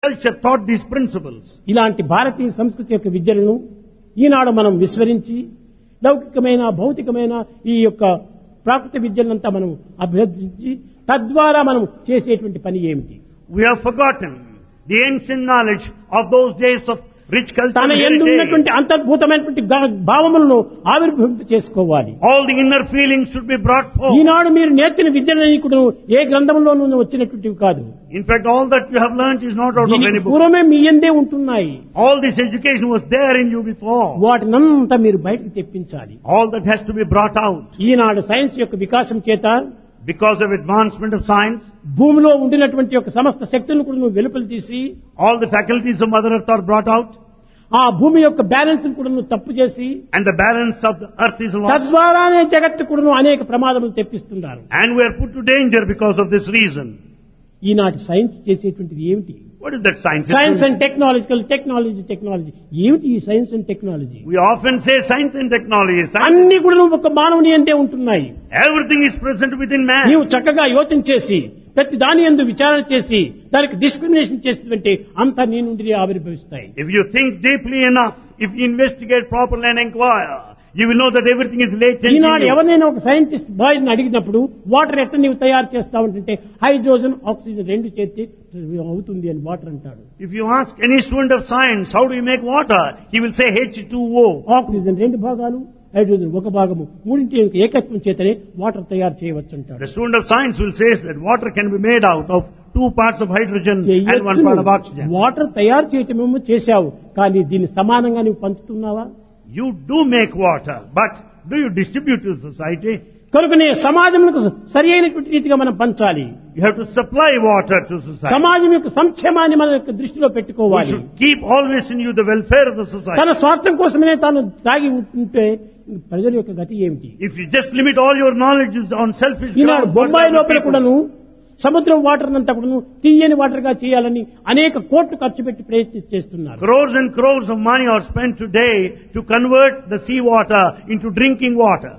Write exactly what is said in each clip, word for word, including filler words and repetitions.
culture taught these principles. ఇలాంటి భారతీయ సంస్కృతి యొక్క విద్యలను ఈనాడు మనం విస్మరించి లౌకికమైన భౌతికమైన ఈ యొక్క ప్రాకృత విద్యలంతా మనం అభ్యర్థించి తద్వారా మనం చేసేటువంటి పని ఏమిటి? We have forgotten the ancient knowledge of those days of rich culture తన and యందు heritage. ఉన్నటువంటి అంతర్భూతమైనటువంటి గా- భావములను ఆవిర్భవింప చేసుకోవాలి. All the inner feelings should be brought forth. ఈనాడు మీరు నేర్చిన విద్యలని కూడా ఏ గ్రంథంలోనూ వచ్చినటువంటివి కాదు. In fact, all that you have learnt is not out of దీనికి any book. పూర్వమే మీ యందే ఉంటున్నాయి. All this education was there in you before. వాటినంతా మీరు బయటకు తెప్పించాలి. All that has to be brought out. Eenadu science యొక్క వికాసం చేత Because of advancement of science, భూమిలో ఉండినటువంటి యొక్క సమస్త శక్తులను కూడా నువ్వు వెలుపల తీసి all the faculties of Mother Earth are brought out, ఆ భూమి యొక్క బ్యాలెన్స్ కూడా నువ్వు తప్పు చేసి and the balance of the earth is lost. తద్వారానే జగత్తు కూడా అనేక ప్రమాదములు తెప్పిస్తున్నారు. And we are put to danger because of this reason. ఈనాటి సైన్స్ చేసేటువంటిది ఏమిటి? What is that science? Science and technological technology technology ఏమిటి ఈ science and technology? We often say science and technology. Science, అన్ని కూడా నువ్వు ఒక మానవుని అంతే ఉంటున్నాయి. everything is present within man. నీవు చక్కగా యోచన చేసి ప్రతి దాని యందు విచారణ చేసి దానికి డిస్క్రిమినేషన్ చేసినట్టే అంతా నీ నుండి ఆవిర్భవిస్తాయి. If you think deeply enough, if you investigate properly and inquire, you will know that everything is latent in Eenadu you. ఎవరైనా ఒక సైంటిస్ట్ బాయ్ అడిగినప్పుడు వాటర్ ఎట్లా నీవు తయారు చేస్తావంటే హైడ్రోజన్ ఆక్సిజన్ రెండు చేస్తే అవుతుంది అని వాటర్ అంటాడు. If you ask any student of science, how do you make water? He will say H two O. Oxygen రెండు భాగాలు హైడ్రోజన్ ఒక భాగము మూడింటి యొక్క ఏకత్వం చేతనే వాటర్ తయారు చేయవచ్చు అంటాడు. The student of science will say that water can be made out of two parts of hydrogen and one part of oxygen. Water తయారు చేయటమేమో చేశావు కానీ దీన్ని సమానంగా నువ్వు పంచుతున్నావా? You do make water, but do you distribute to society? కనుకనే సమాజంకు సరి అయినటువంటి రీతిగా మనం పంచాలి. You have to supply water to society. సమాజం యొక్క సంక్షేమాన్ని మన యొక్క దృష్టిలో We పెట్టుకోవాలి. should keep always in you the welfare of the society. తన స్వార్థం కోసమే తాను తాగి ఉంటే ప్రజల యొక్క గతి ఏమిటి? If you just limit all your knowledge on selfish Eenadu grounds, what Bombay will లోపల people- కూడాను సముద్రం వాటర్ అంతా కూడాను తీయని వాటర్ గా చేయాలని అనేక కోట్లు ఖర్చు పెట్టి ప్రయత్నం చేస్తున్నారు. Crores and crores of money are spent today to convert the sea water into drinking water.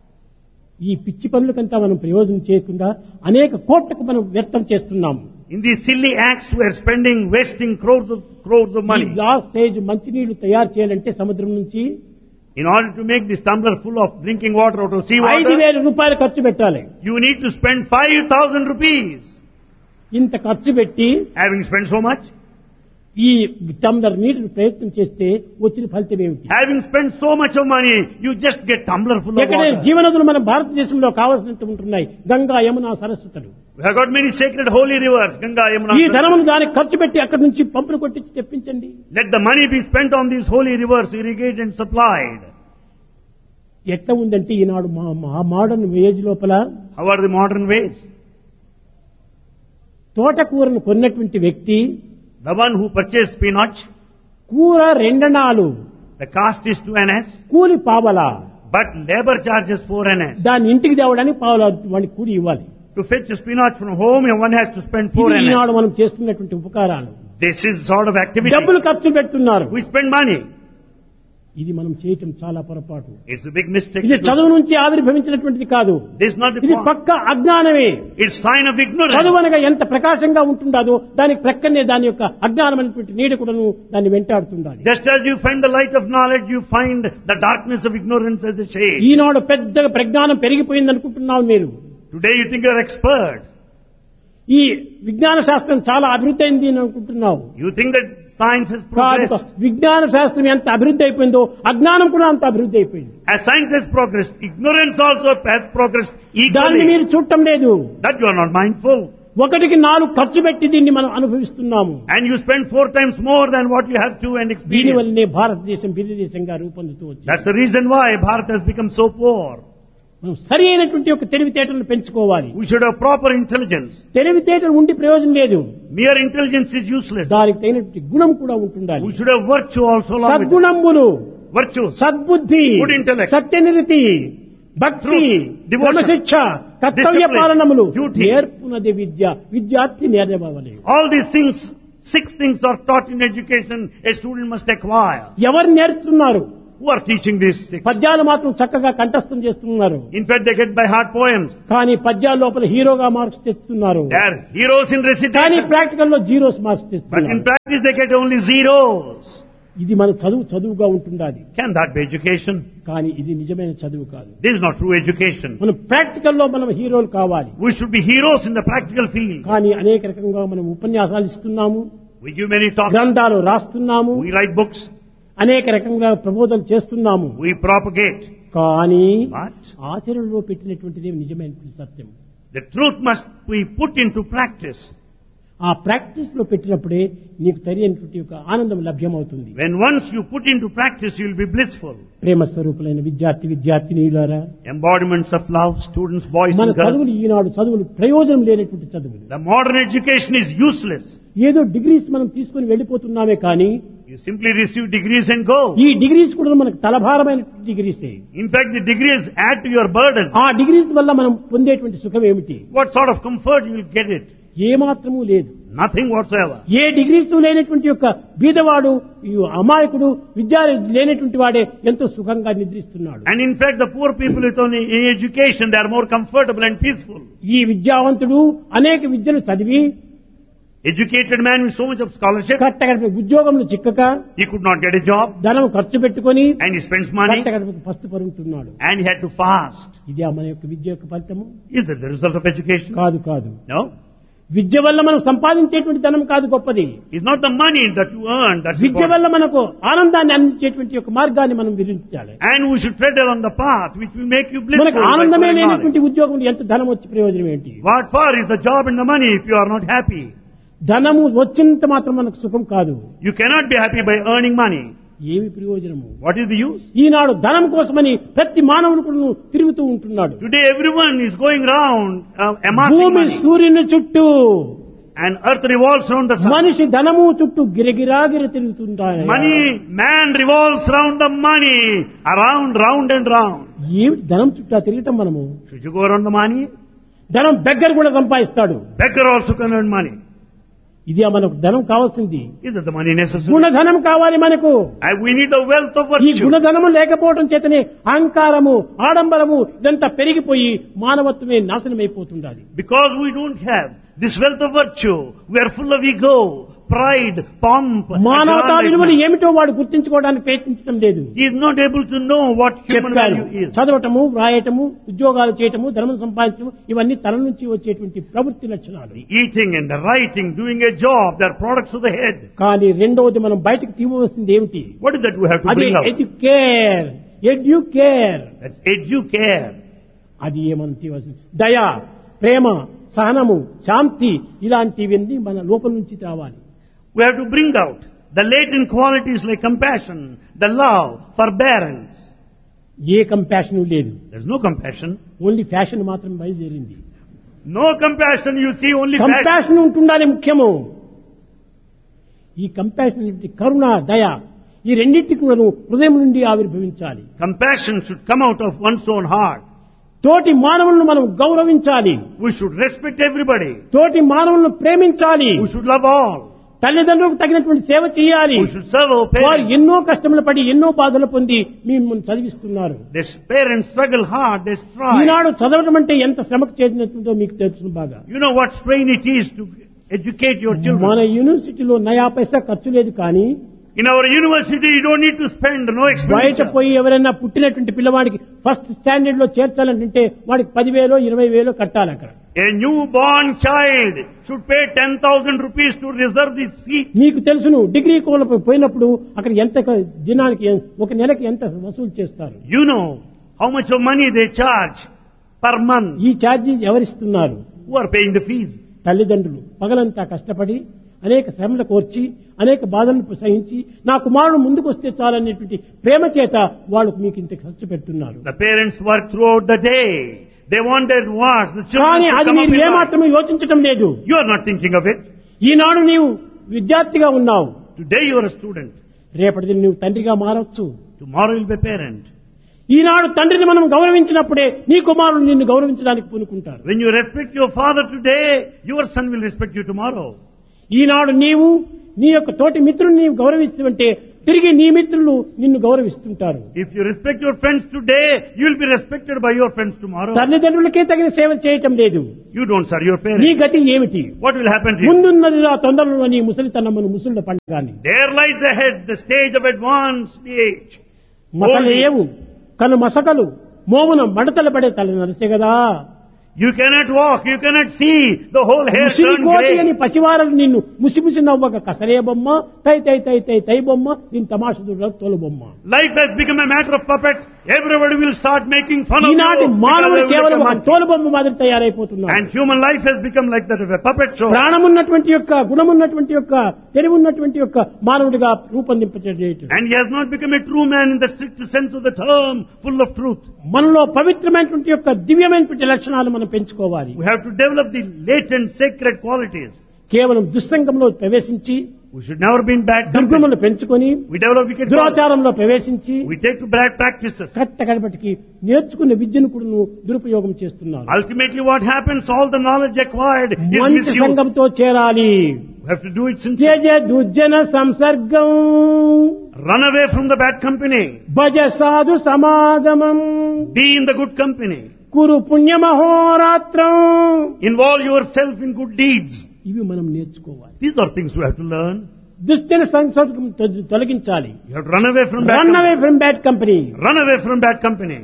ఈ పిచ్చి పనులకంతా మనం ప్రయోజనం చేయకుండా అనేక కోట్లకు మనం వ్యర్థం చేస్తున్నాము. In these silly acts, we are spending, wasting crores of crores of ఈ money. గ్లాస్ సైజ్ మంచినీళ్లు తయారు చేయాలంటే సముద్రం నుంచి In order to make this tumbler full of drinking water out of sea ఐదు water, వేల రూపాయలు ఖర్చు పెట్టాలి. you need to spend five thousand rupees. ఇంత ఖర్చు పెట్టి Having spent so much, ఈ టంబ్లర్ నీటిని ప్రయత్నం చేస్తే వచ్చిన ఫలితం ఏమిటి? having spent so much of money, you just get tumbler full of ఎక్కడైనా water. జీవనదులు మన భారతదేశంలో కావాల్సినంత ఉంటున్నాయి. Ganga Yamuna సరస్వతులు. We have got many sacred holy rivers, Ganga, Yamuna. ఈ ధనమును దానికి ఖర్చు పెట్టి అక్కడి నుంచి పంపులు కొట్టించి తెప్పించండి. Let the money be spent on these holy rivers, irrigated and supplied. ఎట్లా ఉందంటే ఈనాడు మా మోడర్న్ ఏజ్ లోపల How are the modern ways? తోటకూరను కొన్నటువంటి వ్యక్తి The one who purchased spinach, కూర రెండనాలు the cost is two annas, కూలి పావలా but labor charges four annas. దాన్ని ఇంటికి తేవడానికి పావలా వాడికి కూలి ఇవ్వాలి. To fetch a spinach from home, one has to spend four ఇది ఈనాడు annas. మనం చేస్తున్నటువంటి ఉపకారాలు. This is sort of activity. డబ్బులు ఖర్చు పెడుతున్నారు. We spend money. ఇది మనం చేయటం చాలా పొరపాటు. It's a big mistake. ఇది చదువు నుంచి ఆవిర్భవించినటువంటిది కాదు. This is not the ఇది point. పక్క అజ్ఞానమే. It's sign of ignorance. చదువు అనగా ఎంత ప్రకాశంగా ఉంటుందో దానికి ప్రక్కనే దాని యొక్క అజ్ఞానమైనటువంటి నీడ కూడాను దాన్ని వెంటాడుతుండాలి. Just as you find the light of knowledge, you find the darkness of ignorance as a shade. ఈనాడు పెద్దగా ప్రజ్ఞానం పెరిగిపోయింది అనుకుంటున్నావు మీరు. Today you think you're expert. ఈ విజ్ఞాన శాస్త్రం చాలా అభివృద్ధి అయింది అని అనుకుంటున్నావు. You think that science has కాదు. progressed. విజ్ఞాన శాస్త్రం ఎంత అభివృద్ధి అయిపోయిందో అజ్ఞానం కూడా అంత అభివృద్ధి అయిపోయింది. As science has progressed, ignorance also has progressed దాన్ని equally. మీరు చూడటం లేదు. That you are not mindful. ఒకటికి నాలుగు ఖర్చు పెట్టి దీన్ని మనం అనుభవిస్తున్నాము. And you spend four times more than what you have to and దీని experience. వల్లనే భారతదేశం బిల్లి దేశంగా రూపొందుతూ వచ్చింది. That's the reason why Bharat has become so poor. మనం సరి అయినటువంటి ఒక తెలివితేటలను పెంచుకోవాలి. We should have proper intelligence. తెలివితేటలు ఉండి ప్రయోజనం లేదు. Mere intelligence is useless. దానికి తగినటువంటి గుణం కూడా ఉంటుండాలి. We should have virtue also along with it. సద్గుణములు, Virtues. సద్బుద్ధి, Good intellect. సత్యనిరతి, భక్తి, Truth, devotion, క్రమశిక్ష, కర్తవ్య discipline, పాలనములు, duty. నేర్పునది విద్య, విద్యార్థి నేర్వవలే. All these things, six things are taught in education, a student must acquire. ఎవరు నేర్చుతున్నారు? who are teaching these six. పద్యాలు మాత్రం చక్కగా కంఠస్థం చేస్తున్నారు. In fact, they get by heart poems. కానీ పద్యాల లోపల హీరోగా మార్క్స్ తెస్తున్నారు. They are heroes in కానీ recitation. ప్రాక్టికల్ లో జీరోస్ మార్క్స్ But in తెస్తున్నారు. practice, they get only zeros. ఇది మన చదువు చదువుగా ఉంటుండాలి. Can that be education? కానీ ఇది నిజమైన చదువు కాదు. This is not true education. మనం ప్రాక్టికల్ లో మనం హీరోలు కావాలి. We should be heroes in the practical field. కానీ అనేక రకంగా మనం ఉపన్యాసాలు ఇస్తున్నాము, We give many talks. గ్రంథాలు రాస్తున్నాము, We write books. అనేక రకంగా ప్రబోధనలు చేస్తున్నాము. We propagate. కానీ But ఆచరణలో పెట్టినటువంటిది నిజమైన సత్యం. the truth must be put into practice. ఆ ప్రాక్టీస్ లో పెట్టినప్పుడే నీకు తెలియనటువంటి ఒక ఆనందం లభ్యమవుతుంది. When once you put into practice, you will be blissful. ప్రేమ స్వరూపులైన విద్యార్థి విద్యార్థినీయులారా, Embodiments of love, students, boys మన and girls. చదువులు ఈనాడు చదువులు ప్రయోజనం లేనటువంటి చదువులు. The modern education is useless. ఏదో డిగ్రీస్ మనం తీసుకుని వెళ్ళిపోతున్నామే కానీ You simply receive degrees and go. ఈ డిగ్రీస్ కూడా మనకు తలభారమైన డిగ్రీసే. In fact, the degrees add to your burden. ఆ డిగ్రీస్ వల్ల మనం పొందేటువంటి సుఖం ఏమిటి? What sort of comfort you will get it? ఏ మాత్రమూ లేదు. Nothing whatsoever. ఏ డిగ్రీస్ లేనటువంటి యొక్క బీదవాడు, ఈ అమాయకుడు, విద్య లేనటువంటి వాడే ఎంతో సుఖంగా నిద్రిస్తున్నాడు. And in fact, the poor people with only education, they are more comfortable and peaceful. ఈ విద్యావంతుడు అనేక విద్యలు చదివి Educated man with so much of scholarship, కట్టగడప ఉద్యోగంలో చిక్కక he could not get a job ధనం ఖర్చు పెట్టుకొని and he spends money కట్టగడపకు పస్తు పరుగుతున్నాడు. and he had to fast. ఇది మన యొక్క విద్య యొక్క ఫలితము Is that the result of education? కాదు. కాదు No. విద్య వల్ల మనం సంపాదించేటువంటి ధనం కాదు గొప్పది. It's not the money that you earn that's Vidya important. వల్ల మనకు ఆనందాన్ని అందించేటువంటి యొక్క మార్గాన్ని మనం వివరించాలి. And we should tread along the path which will make you blissful. మనకు by ఆనందమే knowledge. లేనటువంటి ఉద్యోగం ఎంత ధనం వచ్చి ప్రయోజనం ఏంటి? What for is the job and the money if you are not happy? ధనము వచ్చినంత మాత్రం మనకు సుఖం కాదు. You cannot be happy by earning money. ఏమి ప్రయోజనము? What is the use? ఈనాడు ధనం కోసమని ప్రతి మానవుడు కూడా తిరుగుతూ ఉంటున్నాడు. Today everyone is going round uh, amassing భూమి money. సూర్యుని చుట్టూ, And earth revolves around the sun. మనిషి ధనము చుట్టూ గిరగిరాగిర తిరుగుతుంటాడు. Money, man revolves around the money, around, round and round. ఏమిటి ధనం చుట్టూ ఆ తిరగటం? మనము Should you go around the money? ధనం బెగ్గర కూడా సంపాదిస్తాడు. Beggar also can earn money. ఇది మనకు ధనం కావాల్సింది. Is that the money necessary? గుణధనం కావాలి మనకు. And we need the wealth of ఈ virtue. గుణధనము లేకపోవడం చేతనే అహంకారము, ఆడంబరము ఇదంతా పెరిగిపోయి మానవత్వమే నాశనమైపోతుండాలి. Because we don't have this wealth of virtue, we are full of ego, pride, pomp, మానవతా విలువలు aggrandizement. ఏమిటో వాడు గుర్తించుకోవడానికి ప్రయత్నించడం లేదు. He is not able to know what human చెప్పారు, value is. చదవటము, వ్రాయటము, ఉద్యోగాలు చేయటము, ధనం సంపాదించడం ఇవన్నీ తల నుంచి వచ్చేటువంటి ప్రవృత్తి లక్షణాలు. The eating and the writing, doing a job, they are products of the head. కానీ రెండవది మనం బయటకు తీయవలసింది ఏమిటి? What is that we have to అది bring out? Educare educare That's educare. అది ఏమని తీయవలసింది? దయ, ప్రేమ, సహనము, శాంతి ఇలాంటివన్నీ మన లోపల నుంచి రావాలి. We have to bring out the latent qualities like compassion, the love, forbearance. A compassion లేదు. There's no compassion. Only fashion మాత్రం బయలుదేరింది. No compassion, you see only passion. Compassion ఉంటుండాలి ముఖ్యము. ఈ కంపాషన్ కరుణ, దయ ఈ రెండింటికి మనం హృదయం నుండి ఆవిర్భవించాలి. Compassion should come out of one's own heart. తోటి మానవులను మనం గౌరవించాలి. We should respect everybody. తోటి మానవులను ప్రేమించాలి. We should love all. తల్లిదండ్రులకు తగినటువంటి సేవ చేయాలి. We should serve our వారు parents. ఎన్నో కష్టములు పడి ఎన్నో బాధలు పొంది మిమ్మల్ని చదివిస్తున్నారు. These parents struggle hard, they strive. ఈనాడు చదవడం అంటే ఎంత శ్రమకు చేసినట్టుందో మీకు తెలుసు బాగా. You know what strain it is to educate your మన children. యూనివర్సిటీలో నయా పైసా ఖర్చు లేదు, కానీ In our university, you don't need to spend, no బయట expenditure. పోయి ఎవరైనా పుట్టినటువంటి పిల్లవాడికి ఫస్ట్ స్టాండర్డ్ లో చేర్చాలంటే వాడికి పదివేలో ఇరవై వేలో కట్టాలి. అక్కడ A newborn child should pay ten thousand rupees to reserve the seat. మీకు తెలుసును, డిగ్రీ కోల పోయినప్పుడు అక్కడ ఎంత దినానికి ఒక నెలకి ఎంత వసూలు చేస్తారు. You know how much of money they charge per month. ఈ charge ఎవరిస్తున్నారు? Who are paying the fees? తల్లిదండ్రులు పగలంతా కష్టపడి అనేక శ్రమలు కోర్చి అనేక బాధలను సహించి నా కుమారుడు ముందుకు వస్తే చాలనేటువంటి ప్రేమ చేత వాళ్ళు మీకు ఇంత ఖర్చు పెడుతున్నారు. The parents work throughout the day. They want their wards. The children కానీ should అది come up మీరు in life. ఏమాత్రమే యోచించటం లేదు. You are not thinking of it. ఈనాడు నీవు విద్యార్థిగా ఉన్నావు, Today you are a student. రేపటిది నువ్వు తండ్రిగా మారవచ్చు. Tomorrow you will be a parent. ఈనాడు తండ్రిని మనం గౌరవించినప్పుడే నీ కుమారుడు నిన్ను గౌరవించడానికి పూనుకుంటారు. When you respect your father today, your son will respect you tomorrow. ఈనాడు నీవు నీ యొక్క తోటి మిత్రుని నీవు గౌరవిస్తుంటే తిరిగి నీ మిత్రులు నిన్ను గౌరవిస్తుంటారు. If you respect your friends today, you will be respected by your friends tomorrow. తల్లిదండ్రులకే తగిన సేవ చేయటం లేదు. You don't serve your నీ parents. గతి ఏమిటి? What will happen to you? ముందున్నది ఆ తొందరలో నీ ముసలితనమును ముసలుడ పండుగాని There lies ahead the stage of advanced age. మసలేవు కను మసకలు మోమున మడతలు పడే తల నరిసే కదా. You cannot walk, you cannot see, the whole hair Musiri turned కోటి అని grey. పసివారలు నిన్ను ముసిముసి నవ్వక కసరే బొమ్మ తై తై తై తై తై బొమ్మ దీని తమాషుడు తోలు బొమ్మ. Life has become a matter of puppet. Everybody will start making fun of you. ఈనాటి because మానవుడు they will కేవలం become ఒక monkey. తోలు బొమ్మ మాదిరి తయారైపోతున్నాడు. And human life has become like that of a puppet show. ప్రాణమున్నటువంటి యొక్క గుణమున్నటువంటి యొక్క తెలివున్నటువంటి యొక్క మానవుడిగా రూపొందింపచేయటం. And he has not become a true man in the strict sense of the term, full of truth. మనలో పవిత్రమైనటువంటి యొక్క దివ్యమైనటువంటి లక్షణాలు మనం పెంచుకోవాలి. We have to develop the latent sacred qualities. కేవలం దుస్సంగంలో ప్రవేశించి We should never be in bad company. దుర్గుణములు పెంచుకొని We develop wicked qualities. దురాచారంలో ప్రవేశించి We take to bad practices. కట్ట కడపటికి నేర్చుకున్న విద్యను కూడా దురుపయోగం చేస్తున్నారు. Ultimately what happens, all the knowledge acquired is మంచి misused. సంఘంతో చేరాలి. We have to do it sincerely. త్యజ దుర్జన సంసర్గం Run away from the bad company. భజ సాధు సమాగమం Be in the good company. Kuru పుణ్యమహోరాత్రం. Involve yourself in good deeds. ఇవి మనం నేర్చుకోవాలి. These are things we have to learn. దుష్టన సంసర్గం తొ- తొలగించాలి. You have to run away from bad run away company. From bad company. Run away from bad company.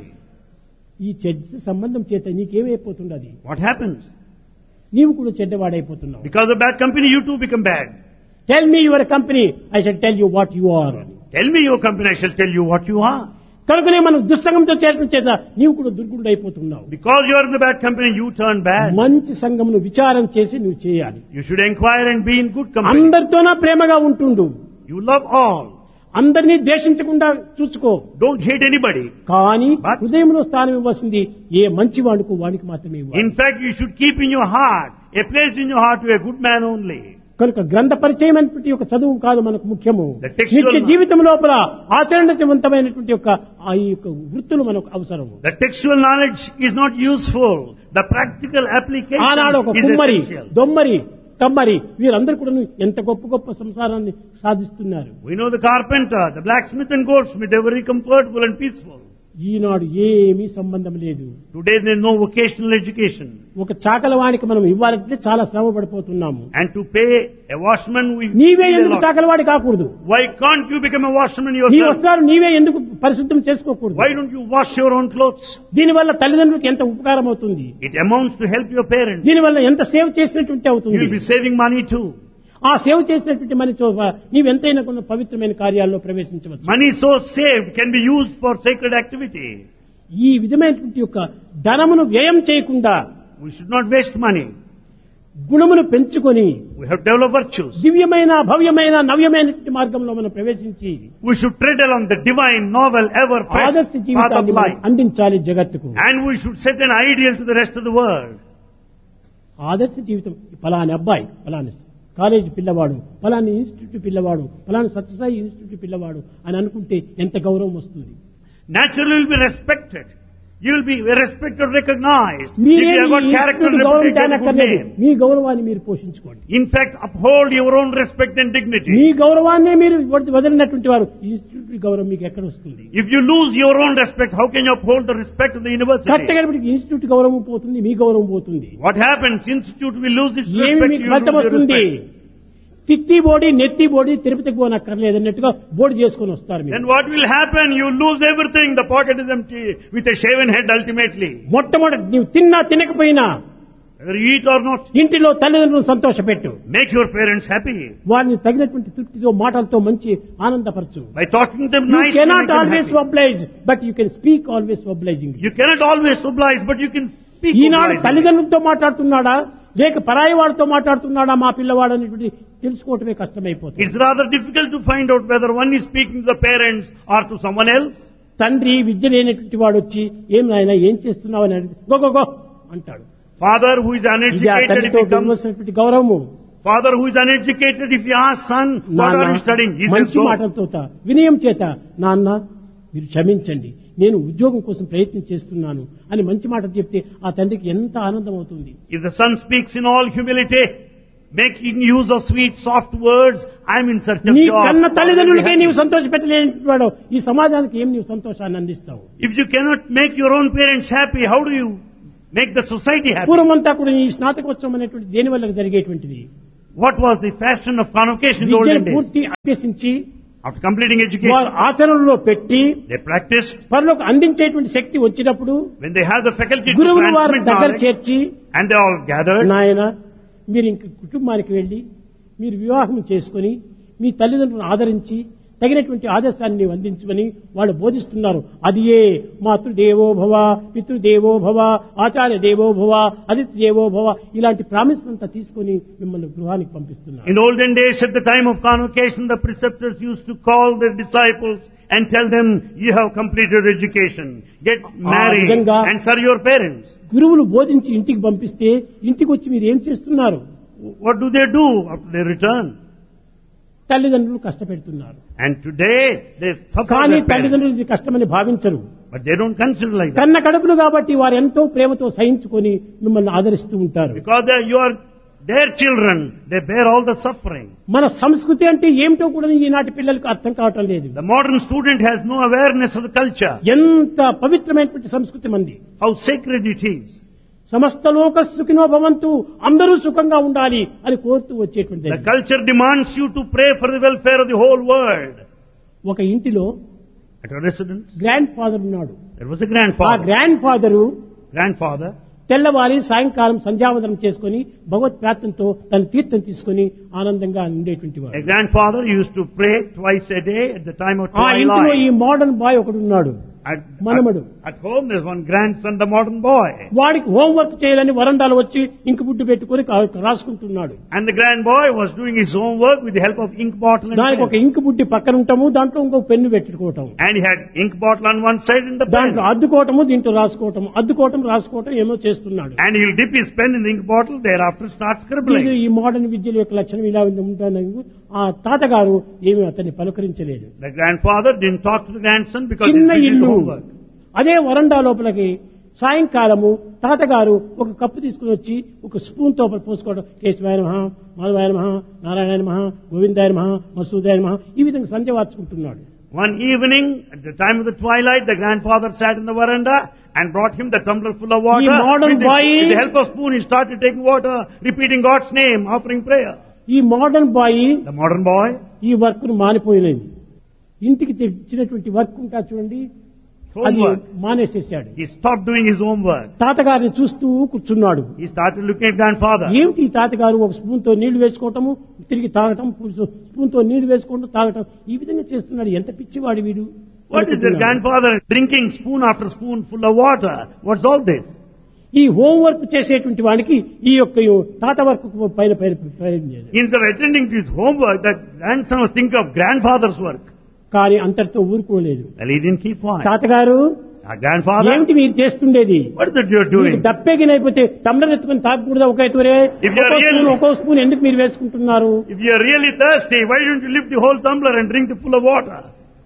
ఈ చెడ్డ సంబంధం చేత నీకేమైపోతున్నది? What happens? నీవు కూడా చెడ్డవాడైపోతున్నావు. Because of bad company, you too become bad. Tell me your company, I shall tell you what you are. Tell me your company, I shall tell you what you are. కనుకనే మనం దుస్సంగంతో చేరడం చేత నీవు కూడా దుర్గుడు అయిపోతున్నావు. Because you are in the bad company, you turn bad. మంచి సంఘమును విచారం చేసి నువ్వు చేయాలి. You should inquire and be in good company. అందరితోనా ప్రేమగా ఉంటుండు. You love all. అందరినీ ద్వేషించకుండా చూసుకో. Don't hate anybody. కానీ But- హృదయంలో స్థానం ఇవ్వాల్సింది ఏ మంచి వాడుకు వాడికి మాత్రమే ఇవ్వాలి. In fact, you should keep in your heart, a place in your heart to a good man only. కనుక గ్రంథ పరిచయం అనేటువంటి ఒక చదువు కాదు మనకు ముఖ్యము. The textual నిత్య knowledge. జీవితం లోపల ఆచరణవంతమైనటువంటి యొక్క ఆ ఈ యొక్క వృత్తులు మనకు అవసరము. The textual knowledge is not useful. The practical application ఆనాడు ఒక is కుమ్మరి, essential. దొమ్మరి, కమ్మరి వీరందరూ కూడా ఎంత గొప్ప గొప్ప సంసారాన్ని సాధిస్తున్నారు. We know the carpenter, the blacksmith and goldsmith, they were very comfortable and peaceful. ఈనాడు ఏమీ సంబంధం లేదు. Today there is no vocational education. ఒక చాకలవాడికి మనం ఇవ్వాలంటే చాలా శ్రమ పడిపోతున్నాము. And to pay a washman, we నీవే pay a ఎందుకు lot. చాకలవాడి కాకూడదు? Why can't you become a washman నీ yourself? వస్త్రాలు నీవే ఎందుకు పరిశుద్ధం చేసుకోకూడదు? Why don't you wash your own clothes? దీనివల్ల తల్లిదండ్రులకు ఎంత ఉపకారం అవుతుంది? It amounts to help your parents. దీనివల్ల ఎంత సేవ చేసినట్టుంటే You అవుతుంది. will be saving money too. ఆ సేవ చేసినటువంటి మనిషి నీవెంతైనా కొన్ని పవిత్రమైన కార్యాల్లో ప్రవేశించవచ్చు. Money so saved can be used for sacred activity. ఈ విధమైనటువంటి యొక్క ధనమును వ్యయం చేయకుండా We should not waste money. గుణమును పెంచుకొని We have to develop virtues. దివ్యమైన భవ్యమైన నవ్యమైనటువంటి మార్గంలో మనం ప్రవేశించి We should tread along the divine, novel, ever fresh ఆదర్శ path of జీవితాన్ని మనం life. అందించాలి జగత్తుకు. And we should set an ideal to the rest of the world. ఆదర్శ జీవితం పలాని అబ్బాయి పలాని కాలేజీ పిల్లవాడు పలాని ఇన్స్టిట్యూట్ పిల్లవాడు పలాని సత్యసాయి ఇన్స్టిట్యూట్ పిల్లవాడు అని అనుకుంటే ఎంత గౌరవం వస్తుంది. Naturally, you will be respected. You will be respected, recognized. If మీరే you have got me character, institute గౌరవం reputation, good తేనక్కర్లేదు. name. మీ గౌరవాన్ని మీరు పోషించుకోండి. In fact, uphold your own respect and dignity. మీ గౌరవాన్నే మీరు వదిలినటువంటి వారు ఇన్స్టిట్యూట్ గౌరవం మీకు ఎక్కడ వస్తుంది? If you lose your own respect, how can you uphold the respect of the university? కట్టగడిపటికి institute గౌరవం పోతుంది, మీ గౌరవం పోతుంది. What happens? Institute will lose its ఏమి respect. మీకు You ఫలితం lose your వస్తుంది? respect. తిత్తి బోడి నెత్తి బోడి తిరుపతికి పోనక్కర్లేదు అన్నట్టుగా బోడి చేసుకొని వస్తారు మీరు. Then what will happen? You lose everything. The pocket is empty with a shaven head ultimately. మొట్టమొదటి నీవు తిన్నా తినకపోయినా Whether you eat or not, ఇంటిలో తల్లిదండ్రులను సంతోషపెట్టు. make your parents happy. వారిని తగినటువంటి తృప్తితో మాటలతో మంచి ఆనందపరచు. By talking to them You nicely, cannot make them always happy. oblige, but you can speak always obliging. You cannot always oblige, but you can speak Eenadu obligingly. తల్లిదండ్రులతో మాట్లాడుతున్నాడా లేక పరాయి వాడితో మాట్లాడుతున్నాడా మా పిల్లవాడు అనేటువంటి తెలుసుకోవటమే కష్టమైపోతుంది. It's rather difficult to find out whether one is speaking to the parents or to someone else. తండ్రి విద్య లేనటువంటి వాడు వచ్చి ఏం నాయన ఏం చేస్తున్నావు అని అడిగితే గో గో గో అంటాడు. Father who is ఇది ఆ uneducated, తల్లితో if he comes, ఇవ్వాల్సినటువంటి గౌరవము. father who is uneducated, if he asks son, what నాన్న, are you studying? He says, మంచి go. మాటలతో వినయం చేత నాన్న మీరు క్షమించండి నేను ఉద్యోగం కోసం ప్రయత్నం చేస్తున్నాను అని మంచి మాట చెప్తే ఆ తండ్రికి ఎంత ఆనందం అవుతుంది. If the son speaks in all humility, making use of sweet, soft words. I'm in search of నీ job. కన్న తల్లిదండ్రులకే నీవు సంతోష పెట్టలేని వాడు ఈ సమాజానికి ఏం నీవు సంతోషాన్ని అందిస్తావు? If you cannot make your own parents happy, how do you make the society happy? పూర్వమంతా కూడా ఈ స్నాతకోత్సవం అనేటువంటి దేని వల్ల జరిగేటువంటిది? What was the fashion of convocation in the olden విద్యను days? పూర్తి అభ్యసించి After completing వారు education, ఆచరణలో పెట్టి they practiced. పరులకు అందించేటువంటి శక్తి వచ్చినప్పుడు When they have the faculty to గురువులు వారిని transmit దగ్గర knowledge, చేర్చి, and they all gathered, నాయన మీరు ఇంక కుటుంబానికి వెళ్లి మీరు వివాహం చేసుకుని మీ తల్లిదండ్రులను ఆదరించి తగినటువంటి ఆదర్శాన్ని నీవు అందించమని వాళ్ళు బోధిస్తున్నారు. అది ఏ మాతృదేవో భవ, పితృదేవో భవ, ఆచార్య దేవో భవ, అతిథి దేవో భవ, ఇలాంటి ప్రామిస్ అంతా తీసుకుని మిమ్మల్ని గృహానికి పంపిస్తున్నారు. in olden days at the time of convocation, the preceptors used to call their disciples and tell them, you have completed your education, get married విధంగా and serve your parents. గురువులు బోధించి ఇంటికి పంపిస్తే ఇంటికి వచ్చి మీరు ఏం చేస్తున్నారు? What do they do after they return? తల్లిదండ్రులు కష్టపెడుతున్నారు. And today they suffer కానీ their parents, తల్లిదండ్రులు ఇది కష్టమని భావించరు. but they don't consider like that. కన్న కడుపులు కాబట్టి వారు ఎంతో ప్రేమతో సహించుకొని మిమ్మల్ని ఆదరిస్తూ ఉంటారు. Because they, you are their children, they bear all the suffering. మన సంస్కృతి అంటే ఏమిటో కూడా ఈనాటి పిల్లలకు అర్థం కావటం లేదు. The modern student has no awareness of the culture, ఎంత పవిత్రమైనటువంటి సంస్కృతి మంది. how sacred it is. సమస్త లోక సుఖినో భవంతు, అందరూ సుఖంగా ఉండాలి అని కోరుతూ వచ్చేటువంటి The culture demands you to pray for the welfare of the whole world. ఒక ఇంటిలో At a residence, grand father ఉన్నాడు. there was a ఆ grandfather. గ్రాండ్ ఫాదరు Grandfather, తెల్లవారి సాయంకాలం సంధ్యావందనం చేసుకుని భగవత్ ప్రార్థనతో తన తీర్థం తీసుకుని ఆనందంగా ఉండేటువంటి వాడు. a grandfather used to pray twice a day at the time of ఆ ఇంటిలో ఈ twilight. మోడర్న్ బాయ్ ఒకడు ఉన్నాడు, At, మనమడు. at, at home there's one grandson, the modern boy. వాడికి హోంవర్క్ చేయాలని వరండాలో వచ్చి ఇంకు బుడ్డు పెట్టుకుని కా- రాసుకుంటున్నాడు. And the grand boy was doing his homework with the help of ink bottle and దానికి ఒక pen. ఇంకు బుడ్డి పక్కన ఉంటాము, దాంట్లో ఇంకొక పెన్ను పెట్టుకోవటం, And he had ink bottle on one side and the pen. దాంట్లో అద్దుకోవటము, దీంట్లో రాసుకోవటం, అద్దుకోవటం రాసుకోవటం ఏమో చేస్తున్నాడు. And he'll dip his pen in the ink bottle, thereafter start ఇది scribbling. ఈ మోడర్న్ విద్యల యొక్క లక్షణం ఇలా ఉంటాను. ఆ తాతగారు ఏమీ అతన్ని పలకరించలేదు. The grandfather didn't talk to the grandson because he's చిన్న busy with ఇల్లు, homework. అదే వరండా లోపలికి సాయంకాలము తాతగారు ఒక కప్పు తీసుకుని వచ్చి ఒక స్పూన్ తో పోసుకోవడం, కేశవాయ నమః, మాధవాయ నమః, నారాయణ నమః, గోవిందాయ నమః, మసూదాయ నమః, ఈ విధంగా సంధ్య వార్చుకుంటున్నాడు. One evening, at the time of the twilight, the grandfather sat in the veranda and brought him the tumbler full of water. He modern With the, boy- with the help of spoon, he started taking water, repeating God's name, offering prayer. ఈ modern bye The modern boy, ఈ work ను మానిపోయినది. ఇంటికి తెచ్చినటువంటి work ఉంటా చూడండి, అది homework. మానేసేసాడు. He stopped doing his homework. తాతగారిని చూస్తూ కూర్చున్నాడు. He started looking at grandfather. ఏమిటి ఈ తాతగారు ఒక స్పూన్ తో నీళ్లు వేసుకోవటము, తిరిగి తాగటం, స్పూన్ తో నీళ్లు వేసుకోవటం, తాగటం, ఈ విధంగా చేస్తున్నాడు. ఎంత పిచ్చివాడు వీడు. What is the grandfather drinking spoon after spoon full of water? What's all this? ఈ హోంవర్క్ చేసేటువంటి వాడికి ఈ యొక్క తాత వర్క్ పైన పైన పైన లేదు. Instead of attending to his homework, the grandson was thinking of grandfather's work. కానీ అంతటితో ఊరుకోలేదు. Well, he didn't keep quiet. తాతగారు Our grandfather, ఏమిటి మీరు చేస్తుండేది? what is it you're doing? దప్పేగినైపోతే టమ్లర్ ఎత్తుకుని తాగకూడదా? ఒక ఎత్తురే If you are ఒక్కో really- స్పూన్ ఒక్కో స్పూన్ ఎందుకు మీరు వేసుకుంటున్నారు? If you are really thirsty, why don't you lift the whole tumbler and drink the full of water?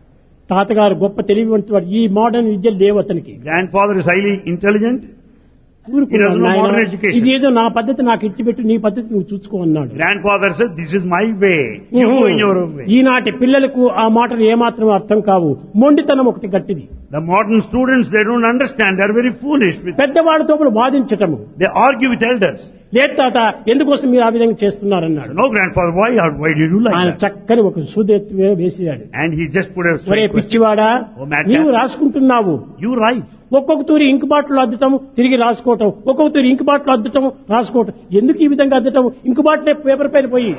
తాతగారు గొప్ప తెలివివంతుడు. ఈ మోడర్న్ విద్యలు లేవు అతనికి. Grandfather is highly intelligent. ఊరుకున్నాడు. He doesn't know నాయనా, modern education. ఇదేదో నా పద్ధతి నాకు ఇచ్చిపెట్టు, నీ పద్ధతి నువ్వు చూసుకో అన్నాడు. Grandfather said, this is my way. You go in your own way. ఈనాటి పిల్లలకు ఆ మాటలు ఏమాత్రం అర్థం కావు. మొండితనం ఒకటి గట్టిది. The modern students, they don't understand. They're very foolish. With, పెద్దవాడితో కూడా వాదించటము. they argue with elders. లేదు తాత, ఎందుకోసం మీరు ఆ విధంగా చేస్తున్నారన్నాడు. No, grandfather, why, or why do you do like ఆయన that? చక్కని ఒక సూదెత్తు వేసాడు. And he just put a ఒరే straight question. పిచ్చివాడా, ఓ మ్యాట్ నీవు క్యాప్. రాసుకుంటున్నావు. You right. ఒక్కొక్క తూరి ఇంకు బాటిల్ అద్దటం, తిరిగి రాసుకోవటం, ఒక్కొక్క తూరి ఇంకు బాటిల్ అద్దటం, రాసుకోవటం. ఎందుకు ఈ విధంగా అద్దటం? ఇంకు బాటిల్ పేపర్ పైన పోయి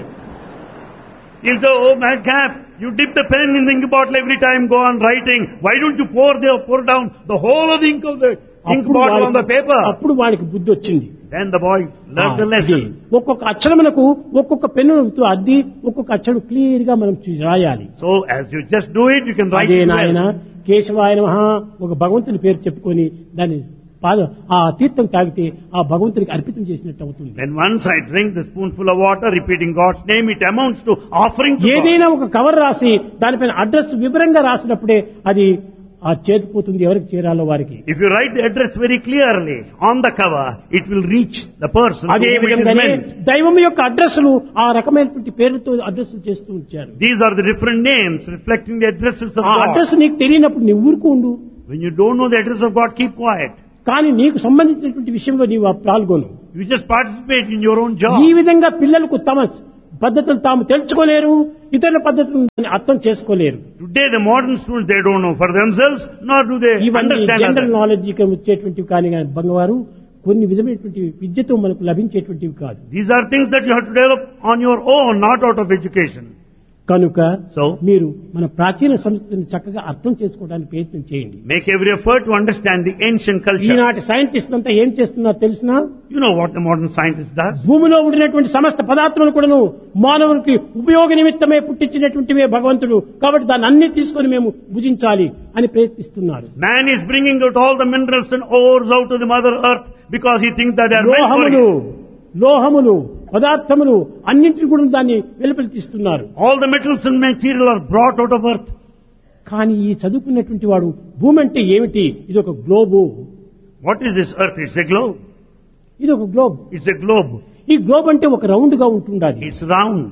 He'll say, oh madcap, you dip the pen in the ink bottle every time, go on writing. Why don't you pour the, pour down the whole of the ink of the ink అప్పుడు bottle on the వాడికి- paper? అప్పుడు వాడికి బుద్ధి వచ్చింది. Then the boy learned the ఆ, lesson. ఇది. ఒక్కొక్క అక్షరమునకు ఒక్కొక్క పెన్నుతో అద్ది ఒక్కొక్క అక్షరం క్లియర్ గా మనం చూ- రాయాలి. So as you just do it, you can write అదే it నాయన well. కేశవాయ నమః ఒక భగవంతుని పేరు చెప్పుకొని దాన్ని పాద ఆ తీర్థం తాగితే ఆ భగవంతునికి అర్పితం చేసినట్టు అవుతుంది. When once I drink the spoonful of water, repeating God's name, it amounts to offering to God. ఏదైనా ఒక కవర్ రాసి దానిపైన అడ్రస్ వివరంగా రాసినప్పుడే అది ఆ చేతిపోతుంది ఎవరికి చేరాలో వారికి. If you write the address very clearly on the cover, it will reach the person. అదే విధంగానే దైవం యొక్క అడ్రస్లు ఆ రకమైనటువంటి పేర్లతో అడ్రస్లు చేస్తూ ఉంచారు. These are the different names reflecting the addresses of ఆ God. అడ్రస్ నీకు తెలియనప్పుడు నీ ఊరుకు ఉండు. When you don't know the address of God, keep quiet. కానీ నీకు సంబంధించినటువంటి విషయంలో నీవు పాల్గొను. You just participate in your own job. ఈ విధంగా పిల్లలకు తమ పద్ధతులు తాము తెలుసుకోలేరు, ఇతరుల పద్ధతులను అర్థం చేసుకోలేరు. Today the modern students, they don't know for themselves, nor do they ఇవన్నీ understand జనరల్ others. నాలెడ్జ్ వచ్చేటువంటివి కానీ బంగవారు కొన్ని విధమైనటువంటి విద్యతో మనకు లభించేటువంటివి కాదు. These are things that you have to develop on your own, not out of education. కనుక So, మీరు మన ప్రాచీన సంస్కృతిని చక్కగా అర్థం చేసుకోవడానికి ప్రయత్నం చేయండి. make every effort to understand the ancient culture. ఈనాటి సైంటిస్ట్ అంతా ఏం చేస్తున్నారో తెలిసినా, You know what the modern scientist does? భూమిలో ఉండినటువంటి సమస్త పదార్థములు కూడాను మానవునికి ఉపయోగ నిమిత్తమే పుట్టించినటువంటివే భగవంతుడు, కాబట్టి దాన్ని అన్ని తీసుకొని మేము భుజించాలి అని ప్రయత్నిస్తున్నారు. Man is bringing out all the minerals and ores out of the mother earth because he thinks that they are meant for లోహములు him. లోహములు పదార్థములు అన్నింటిని కూడా దాన్ని వెలుపలి తీస్తున్నారు. All the metals and material are brought out of earth. కానీ ఈ చదువుకున్నటువంటి వాడు భూమి అంటే ఏమిటి, ఇది ఒక globe, What is this earth? It's a globe. ఇది ఒక గ్లోబ్. It's a globe. ఈ గ్లోబ్ అంటే ఒక రౌండ్ గా ఉంటుండాలి. It's round.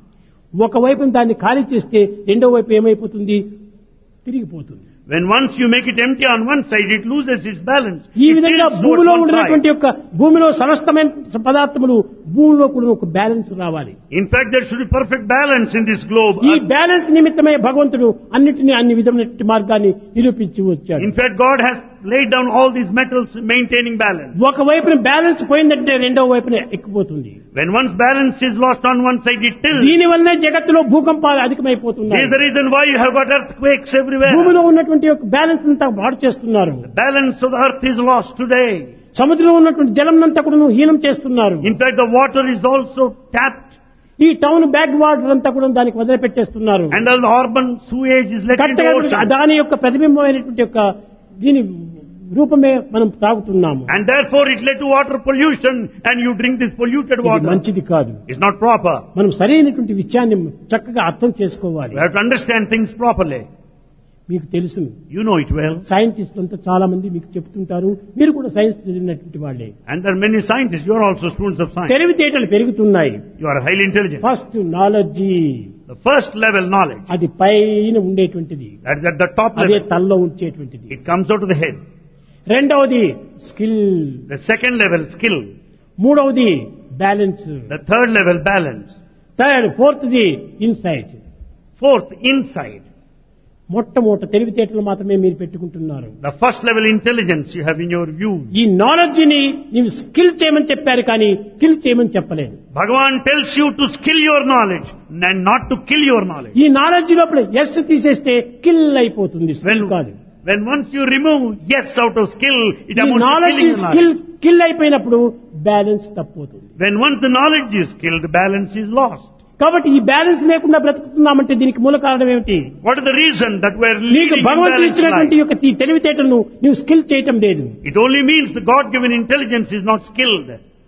ఒకవైపు దాన్ని ఖాళీ చేస్తే రెండో వైపు ఏమైపోతుంది, తిరిగిపోతుంది. When once you make it empty on one side, it loses its balance. ఈ It విధంగా tilts towards భూమిలో one ఉండినటువంటి side. యొక్క భూమిలో సమస్తమైన పదార్థములు భూమిలో కూడా ఒక బ్యాలెన్స్ రావాలి. In fact, there should be perfect balance in this globe. ఈ బ్యాలెన్స్ నిమిత్తమే భగవంతుడు అన్నిటినీ అన్ని విధమైన మార్గాన్ని నిరూపించి వచ్చాడు. In fact, God has laid down all these metals maintaining balance. ఒక వైపున బ్యాలెన్స్ పోయిందంటే రెండో వైపున ఎక్కిపోతుంది. When once balance is lost on one side, it tilts. దీని వల్లనే జగత్తులో భూకంపాలు This అధికమైపోతున్నాయి. is the reason why you have got earthquakes everywhere. భూమిలో ఉన్నటువంటి యొక్క బ్యాలెన్స్ అంతా పాడు చేస్తున్నారు. The balance of the earth is lost today. సముద్రంలో ఉన్నటువంటి జలం అంతా కూడా హీనం చేస్తున్నారు. In fact, the water is also tapped. ఈ టౌన్ బ్యాక్ వాటర్ అంతా కూడా దానికి వదిలిపెట్టేస్తున్నారు. And all the urban sewage is let into the కట్టగా ocean. దాని యొక్క ప్రతిబింబమైనటువంటి యొక్క దీని రూపమే మనం తాగుతున్నాము. And therefore it led to water pollution, and you drink this polluted ఇది water. మంచిది కాదు. It's not proper. మనం సరైనటువంటి విషయాన్ని చక్కగా అర్థం చేసుకోవాలి. We have to understand things properly. మీకు తెలుసు, You know it well. సైంటిస్టులు అంతా చాలా మంది మీకు చెప్తుంటారు, మీరు కూడా సైన్స్ చదివినటువంటి వాళ్ళే. And there are many scientists. You are also students of science. తెలివితేటలు పెరుగుతున్నాయి. You are highly intelligent. First knowledge, The first level knowledge, అది పైన ఉండేటువంటిది, that is at the top అదే level. తలలో ఉంచేటువంటిది. It comes out of the head. రెండవది skill, The second level, skill. మూడవది balance, The third level, balance. Third ఫోర్త్ది insight. Fourth, insight. మొట్టమొదట తెలివితేటలు మాత్రమే మీరు పెట్టుకుంటున్నారు. The first level intelligence you have in your view. ఈ నాలెడ్జ్ ని నీవు స్కిల్ చేయమని చెప్పారు కానీ కిల్ చేయమని చెప్పలేదు. Bhagavan tells you to skill your knowledge and not to kill your knowledge. ఈ నాలెడ్జ్ లోపల ఎస్ తీసేస్తే కిల్ అయిపోతుంది, When, skill కాదు. when once you remove yes out of skill, it ఈ amounts to knowledge killing your skill knowledge. Kill అయిపోయినప్పుడు balance తప్పుతుంది. When once the knowledge is killed, the balance is lost. కాబట్టి ఈ balance లేకుండా బ్రతుకుతున్నామంటే దీనికి మూల కారణం ఏమిటి? What is the reason that we are నీకు leading భగవంతుడు imbalanced ఇచ్చినటువంటి life? యొక్క ఈ తెలివితేటలను నీవు స్కిల్ చేయటం లేదు. It only means the God-given intelligence is not skilled.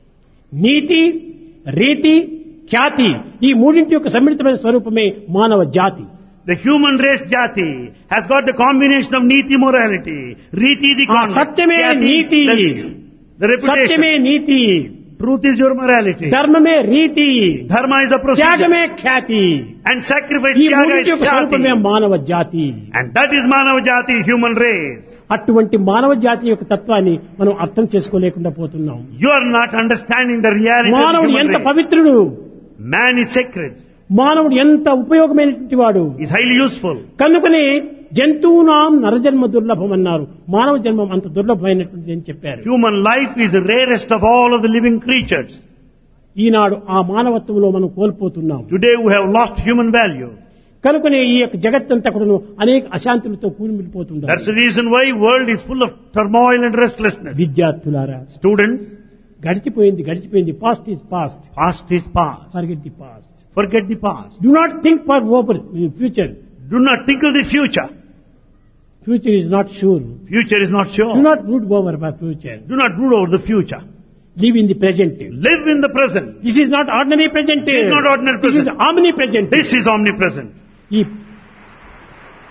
నీతి, రీతి, ఖ్యాతి ఈ మూడింటి యొక్క సమ్మిళితమైన స్వరూపమే మానవ జాతి. The human race jati has got the combination of niti morality, riti the ఆ conduct, సత్యమే jati నీతి, the, the సత్యమే reputation, NITI, truth is your morality, ధర్మమే రీతి, dharma is the త్యాగమే procedure, Khyati. and sacrifice ఈ tyaga మూడింటి is యొక్క స్వరూపమే jati, మానవ జాతి. and that is manava jati, human race. అటువంటి మానవ జాతి యొక్క తత్వాన్ని మనం అర్థం చేసుకోలేకుండా పోతున్నాం. You are not understanding the reality of the మానవుడు human ఎంత race. పవిత్రుడు, Man is sacred, మానవుడు ఎంత ఉపయోగమైనటువంటి వాడు. is highly useful. కనుకనే జంతువునాం నరజన్మ దుర్లభం అన్నారు. మానవ జన్మం అంత దుర్లభమైనటువంటిది అని చెప్పారు. Human life is the rarest of all of the living creatures. ఈనాడు ఆ మానవత్వంలో మనం కోల్పోతున్నాం. Today we have lost human value. కనుకనే ఈ యొక్క జగత్తంతా కూడాను అనేక అశాంతులతో కూలిమిలిపోతున్నారు. That's the reason why world is full of turmoil and restlessness. విద్యార్థులారా, Students, గడిచిపోయింది గడిచిపోయింది, past is past, past is past. Forget the past. Forget the past. Do not think for over future. Do not think of the future. Future is not sure. Future is not do sure. Not root over for future. Do not brood over the future. Live in the present. Live in the present. This is not ordinary present. This is not ordinary this is present. Omni present. This is omnipresent. ఈ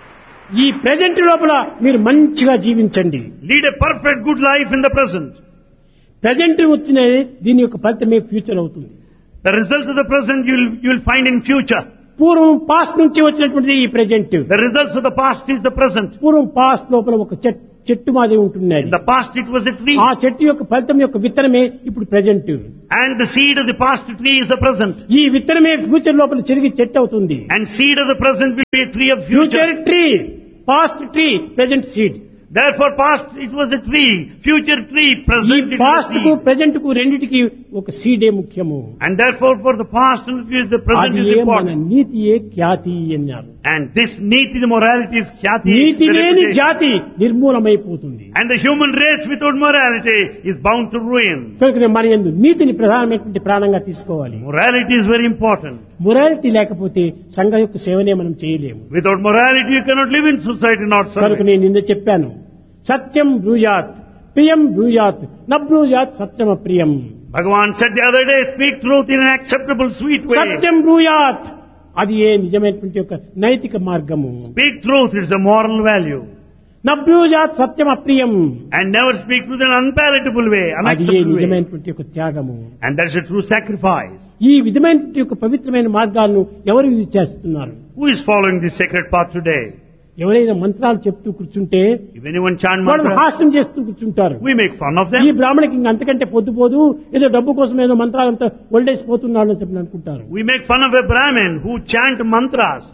ఈ present లోపల మీరు మంచిగా జీవించండి. Lead a perfect good life in the present. Present వచ్చిన దీని యొక్క ఫలితమే ఫ్యూచర్ అవుతుంది. The result of the present you will you will find in future. పూర్వం పాస్ట్ నుంచి వచ్చినటువంటిది ఈ present. The results of the past is the present. పూర్వం past లోపల ఒక చెట్- చెట్టు మాదిరి ఉంటున్నది. In the past it was a tree. ఆ చెట్టు యొక్క ఫలితం యొక్క విత్తనమే ఇప్పుడు present. And the seed of the past tree is the present. ఈ విత్తనమే ఫ్యూచర్ లోపల చెరిగి చెట్టు అవుతుంది. And seed of the present will be a tree of future. Future tree, past tree, present seed. Therefore past it was a tree, future tree, ఈ present it is a past కు seed. Present కు రెండిటికి ఒక సీడే ముఖ్యము. And therefore for the past and the future the present అది is ఏ మన important. నీతియే ఖ్యాతి అన్నారు. And this neeti, the morality is khyati. NITI the లేని reputation. జాతి నిర్మూలమైపోతుంది. And the human race without morality is bound to ruin. కనుక మన యందు నీతిని ప్రధానమైనటువంటి ప్రాణంగా తీసుకోవాలి. Morality is very important. Morality లేకపోతే సంఘం యొక్క సేవనే మనం చేయలేము. Without morality you cannot live in society, not కనుక serve. నేను నిన్న చెప్పాను, సత్యం బ్రూయాత్, ప్రియం బ్రూయాత్, న బ్రూయాత్ సత్యం అప్రియం. Bhagavan said the other day, speak truth in an acceptable, sweet way. సత్యం బ్రూయాత్ అది ఏ నిజమైనటువంటి యొక్క నైతిక మార్గము. Speak truth, it's a moral value. న బ్రూయాత్ సత్యం అప్రియం And never speak truth in an unpalatable way, అది ఏ unacceptable way. నిజమైనటువంటి యొక్క త్యాగము. And that's a true sacrifice. ఈ విధమైనటువంటి యొక్క పవిత్రమైన మార్గాలను ఎవరు ఇది చేస్తున్నారు? Who is following this sacred path today? ఎవరైనా మంత్రాలు చెప్తూ కూర్చుంటే If anyone chant వాళ్ళు mantra, హాస్యం చేస్తూ కూర్చుంటారు. we make fun of ఈ them. బ్రాహ్మణికి ఇంక అంతకంటే పొద్దుపోదు, ఏదో డబ్బు కోసం ఏదో మంత్రాలంతా ఒళ్ళేసిపోతున్నాడు అని చెప్పి అనుకుంటారు. We make fun of a Brahmin who chant mantras.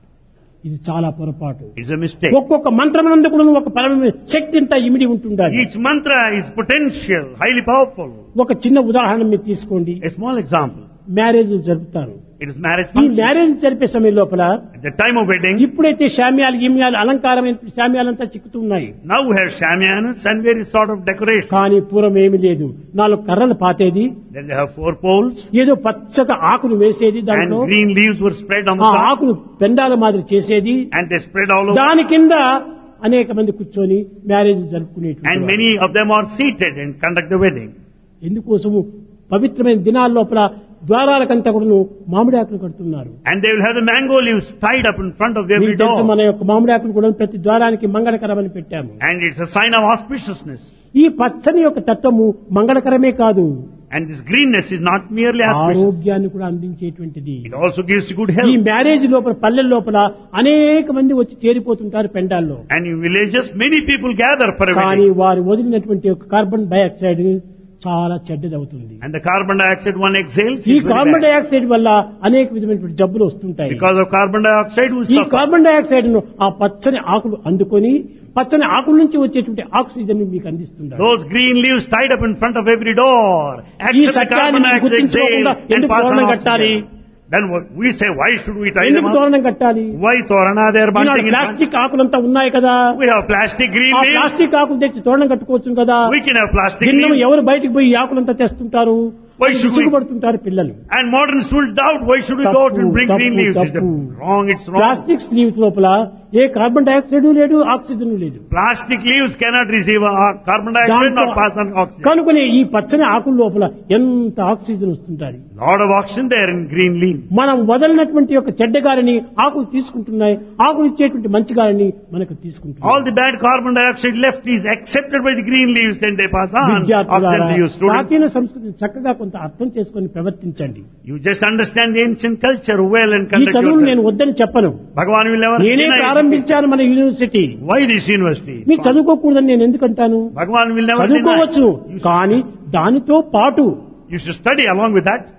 ఇది చాలా పొరపాటు. It's a mistake. ఒక్కొక్క మంత్రమునందు కూడా ఒక పరమ శక్తి అంతా ఇమిడి ఉంటుండాలి. Each mantra is potential, highly powerful. ఒక చిన్న ఉదాహరణ మీరు తీసుకోండి. A small example. మ్యారేజ్ జరుపుతారు. It is marriage ఈ function. మ్యారేజ్ జరిపే సమయం లోపల At the time of wedding, ఇప్పుడైతే శామ్యాలు గిమ్యాలు అలంకారమైన శామ్యాలంతా చిక్కుతున్నాయి. now we have shamianas and various sort of decoration. కానీ పూర్వం ఏమీ లేదు. నాలుగు కర్రలు పాతేది, Then they have four poles ఏదో పచ్చగా ఆకులు వేసేది, and దాంట్లో green leaves were spread on ఆ the top ఆకులు పెండాల మాదిరి చేసేది, and they spread all over. దాని కింద అనేక మంది కూర్చొని marriage జరుపుకునేటువంటి And many of them are seated and conduct the wedding. ఎందుకోసము పవిత్రమైన దినాల లోపల ద్వారాలకంతా కూడా మామిడి ఆకులు కడుతున్నారు. And they will have the mango leaves tied up in front of every మీకు తెలుసు, door. మన యొక్క మామిడి ఆకులు కూడా ప్రతి ద్వారానికి మంగళకరమని పెట్టాము. And it's a sign of auspiciousness. ఈ పచ్చని యొక్క తత్వము మంగళకరమే కాదు, And this greenness is not merely auspicious. ఆరోగ్యాన్ని కూడా అందించేటువంటిది. It also gives you good ఈ health. మ్యారేజ్ లోపల పల్లెల లోపల అనేక మంది వచ్చి చేరిపోతుంటారు పెండాల్లో. And in villages, many people gather for a కానీ wedding. వారు వదిలినటువంటి యొక్క కార్బన్ డైఆక్సైడ్ చాలా చెడ్డదవుతుంది. And the carbon dioxide one exhales. ఈ is very carbon bad. Dioxide వల్ల అనేక విధమైనటువంటి జబ్బులు వస్తుంటాయి. Because of carbon dioxide, we ఈ suffer. కార్బన్ డైఆక్సైడ్ ను ఆ పచ్చని ఆకులు అందుకొని పచ్చని ఆకుల నుంచి వచ్చేటువంటి ఆక్సిజన్ మీకు అందిస్తుంటారు. Those green leaves tied up in front of every door. ఈ Accept the సత్యాన్ని carbon dioxide గుర్తించుకోకుండా exhale and ఎందుకు pass on తోరణం కట్టాలి? oxygen. Then what- we say, why should we tie them ఎందుకు up? తోరణం కట్టాలి? Why torana they are Eenadu bunting in front? Plastic ఆకులంతా ఉన్నాయి కదా, We have plastic green ఆ leaves. ప్లాస్టిక్ ఆకులు తెచ్చి తోరణం కట్టుకోవచ్చు కదా. We can have plastic భిన్నం leaves. ఎవరు బయటికి పోయి ఈ ఆకులంతా తెస్తుంటారు? Why should we- విసుగుపడుతుంటారు పిల్లలు. And moderns will doubt, why should we go out and bring తప్పు, green leaves? It's తప్పు. wrong, it's wrong. Plastic leaves లోపల ఏ కార్బన్ డైఆక్సైడ్ లేదు, ఆక్సిజన్ లేదు. Plastic leaves cannot receive uh, carbon dioxide దాంతో nor pass on oxygen. కనుకనే ఈ పచ్చని ఆకుల లోపల ఎంత ఆక్సిజన్ వస్తుంటారు. Lot of oxygen there in green leaf. మనం వదలినటువంటి యొక్క చెడ్డ గాలిని ఆకులు తీసుకుంటున్నాయి, ఆకులు ఇచ్చేటువంటి మంచి గాలిని మనకు తీసుకుంటున్నాయి. All the bad carbon dioxide left is accepted by the green leaves and they pass on oxygen విద్యార్థులారా, to you students. ప్రాచీన సంస్కృతిని చక్కగా కొంత అర్థం చేసుకొని ప్రవర్తించండి. You just understand the ancient culture well and ఈ conduct చదువును నేను yourself. వద్దని చెప్పను. Bhagavan will never నేనే deny it. ప్రారంభించాను మన యూనివర్సిటీ. Why this university? మీరు చదువుకోకూడదని నేను ఎందుకంటాను? Bhagavan will never చదువుకోవచ్చు, deny. You కానీ దానితో పాటు should, you should study along with that.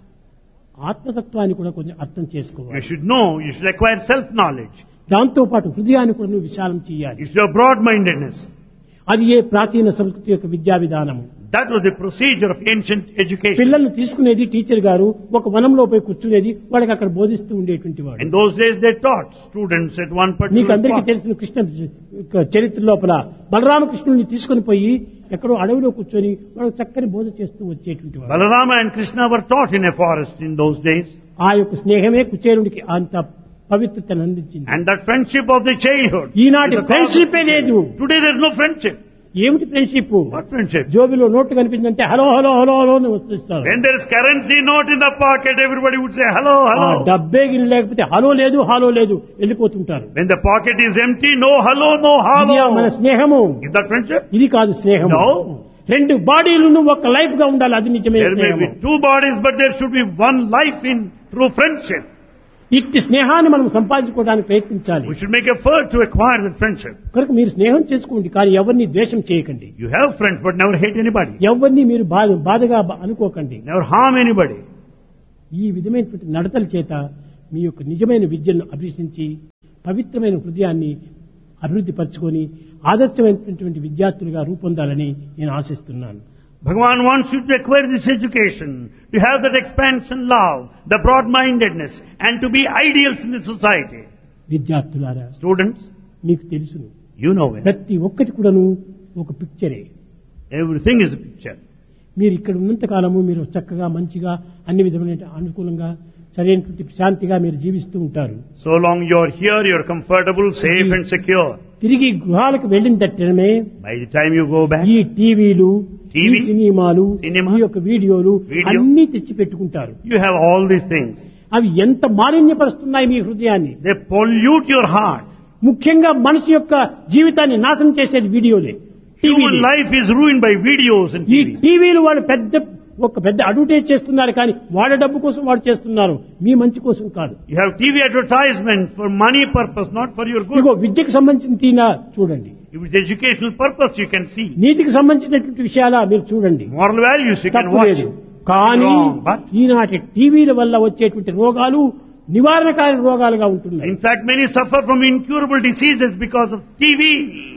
ఆత్మతత్వాన్ని కూడా కొంచెం అర్థం You చేసుకోవాలి. should know, you should acquire self-knowledge. దాంతో పాటు హృదయాన్ని కూడా నువ్వు విశాలం చేయాలి. You should have broad-mindedness. అది ఏ ప్రాచీన సంస్కృతి యొక్క విద్యా విధానము. That was the procedure of ancient education. పిల్లల్ని తీసుకునేది టీచర్ గారు ఒక వనంలో పోయి కూర్చునేది, వాళ్ళకి అక్కడ బోధిస్తూ ఉండేటువంటి వాడు. In those days they taught students at one మీకు particular అందరికీ spot. తెలిసిన కృష్ణ చరిత్ర లోపల బలరామకృష్ణుని తీసుకుని పోయి ఎక్కడో అడవిలో కూర్చొని వాళ్ళకి చక్కని బోధ చేస్తూ వచ్చేటువంటి వాడు. Balarama and Krishna were taught in a forest in those days. ఆ యొక్క స్నేహమే కుచేరుడికి అంత పవిత్రతను అందించింది. And that friendship of the childhood. ఈనాటి is the cause of friendship లేదు. Today there is no friendship. ఏమిటి friendship? What friendship? జోబిలో note కనిపిందంటే hello hello hello hello అని వస్తున్నారు. When there is currency note in the pocket, everybody would say hello, ఆ hello. డబ్బే గిరి లేకపోతే hello లేదు hollow లేదు వెళ్ళిపోతుంటారు. When the pocket is empty, no hello, no ఇదియా మన hello. స్నేహము? Is that friendship? ఇది కాదు స్నేహము. No. రెండు బాడీలను ఒక లైఫ్ గా ఉండాలి, అది నిజమైన There may స్నేహము. be two bodies, but there should be one life in true friendship. ఇట్టి స్నేహాన్ని మనం సంపాదించుకోవడానికి ప్రయత్నించాలి. We should make effort to acquire that friendship. కనుక మీరు స్నేహం చేసుకోండి, కానీ ఎవరిని ద్వేషం చేయకండి. You have friends, but never hate anybody. ఎవరిని మీరు బాధ బాధగా అనుకోకండి. Never harm anybody. ఈ విధమైనటువంటి నడతల చేత మీ యొక్క నిజమైన విద్యను అభ్యసించి పవిత్రమైన హృదయాన్ని అభివృద్ధి పరచుకొని ఆదర్శమైనటువంటి విద్యార్థులుగా రూపొందాలని నేను ఆశిస్తున్నాను. Bhagavan wants you to acquire this education, to have that expansion love, the broad-mindedness, and to be ideals in the society. విద్యార్థులారా, Students, మీకు తెలుసును, you know it. ప్రతి ఒక్కటి కూడాను ఒక పిక్చరే. Everything is a picture. మీరు ఇక్కడ ఉన్నంత కాలము మీరు చక్కగా మంచిగా అన్ని విధమైన అనుకూలంగా సరైనటువంటి శాంతిగా మీరు జీవిస్తూ ఉంటారు. So long you are here, you are comfortable, safe and secure. తిరిగి గృహాలకు వెళ్ళిన తట్టమే By the time you go back, ఈ టీవీలు, ఈ టీవీ, సినిమాలు, సినిమా, ఈ యొక్క వీడియోలు వీడియో, అన్ని తెచ్చి పెట్టుకుంటారు. you have all these things. అవి ఎంత మాలిన్యపరుస్తున్నాయి మీ హృదయాన్ని. They pollute your heart. ముఖ్యంగా మనిషి యొక్క జీవితాన్ని నాశనం చేసేది వీడియోలే. Human life is ruined by videos and ఈ T V. టీవీలు వాళ్ళు పెద్ద ఒక పెద్ద అడ్వర్టైజ్ చేస్తున్నారు, కానీ వాళ్ళ డబ్బు కోసం వాళ్ళు చేస్తున్నారు, మీ మంచి కోసం కాదు. You have T V advertisement for money purpose, not for your good. ఇదిగో విద్యకు సంబంధించిన తీనా చూడండి, If it's educational purpose, you can see. నీతికి సంబంధించినటువంటి విషయాల మీరు చూడండి, Moral values, you can తప్పు watch. లేదు. కానీ Wrong, but- ఈనాటి టీవీల వల్ల వచ్చేటువంటి రోగాలు నివారణకారి రోగాలుగా ఉంటున్నాయి. In fact, many suffer from incurable diseases because of T V.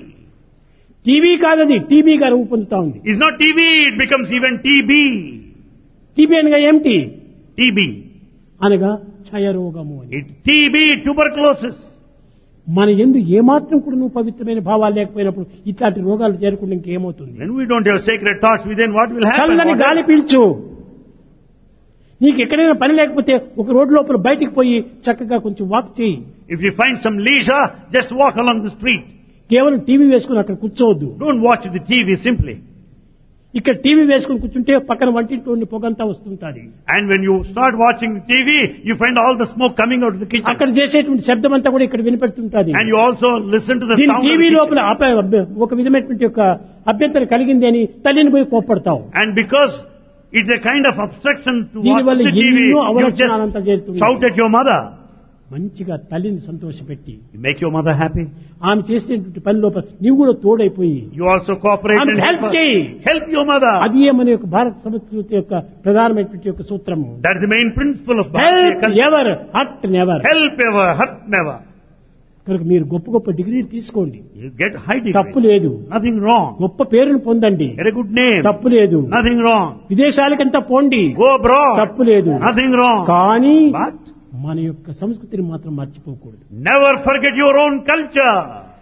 TV కాదది టీబీగా రూపొందుతా ఉంది. It's not T V, it becomes even T B. TB అనగా ఏమిటి? T B. అనగా క్షయరోగము అని. It, T B, tuberculosis. మన ఎందు ఏమాత్రం కూడా నువ్వు పవిత్రమైన భావాలు లేకపోయినప్పుడు ఇట్లాంటి రోగాలు చేరకుండా ఇంకేమవుతుంది? When we don't have sacred thoughts within, what will happen? చల్లని What గాలి else? పీల్చు. నీకు ఎక్కడైనా పని లేకపోతే ఒక రోడ్డు లోపల బయటికి పోయి చక్కగా కొంచెం వాక్ చేయి. If you find some leisure, just walk along the street. కేవలం టీవీ వేసుకుని అక్కడ కూర్చోవద్దు. Don't watch the T V simply. ఇక్కడ టీవీ వేసుకుని కూర్చుంటే పక్కన వంటింట్లో ఉండి పొగంతా వస్తుంటాది. And when you start watching the T V, you find all the smoke coming out of the kitchen. అక్కడ చేసేటువంటి శబ్దం అంతా కూడా ఇక్కడ వినపడుతుంటది. And you also listen to the దీని sound of the TV kitchen. లోపల అప- ఒక విధమైనటువంటి యొక్క అభ్యంతరం కలిగింది అని తల్లిని పోయి కోప్పడతావు. And because it's a kind of obstruction to watch దీనివల్ల the T V, ఎన్నో you అవలక్షణాలంతా just చేరుతున్నాయి. shout at your mother. మంచిగా తల్లిని సంతోషపెట్టి You make your mother happy. ఆమె చేసేటువంటి పని లోపల నీవు కూడా తోడైపోయి You also cooperate ఆమెకు and help help her. చేయి. Help your mother. అది మన యొక్క భారత సంస్కృతి యొక్క ప్రధానమైనటువంటి యొక్క సూత్రము. That's the main principle of Bharatiya help culture. Ever hurt never. Help ever, hurt never. కనుక మీరు గొప్ప గొప్ప డిగ్రీలు తీసుకోండి, You get high తప్పు degree. లేదు. Nothing wrong. గొప్ప పేరును పొందండి, Get a good name. తప్పు లేదు. Nothing wrong. విదేశాలకంతా పోండి, Go abroad. తప్పు లేదు. Nothing wrong. కానీ But మన యొక్క సంస్కృతిని మాత్రం మర్చిపోకూడదు. never forget your own culture.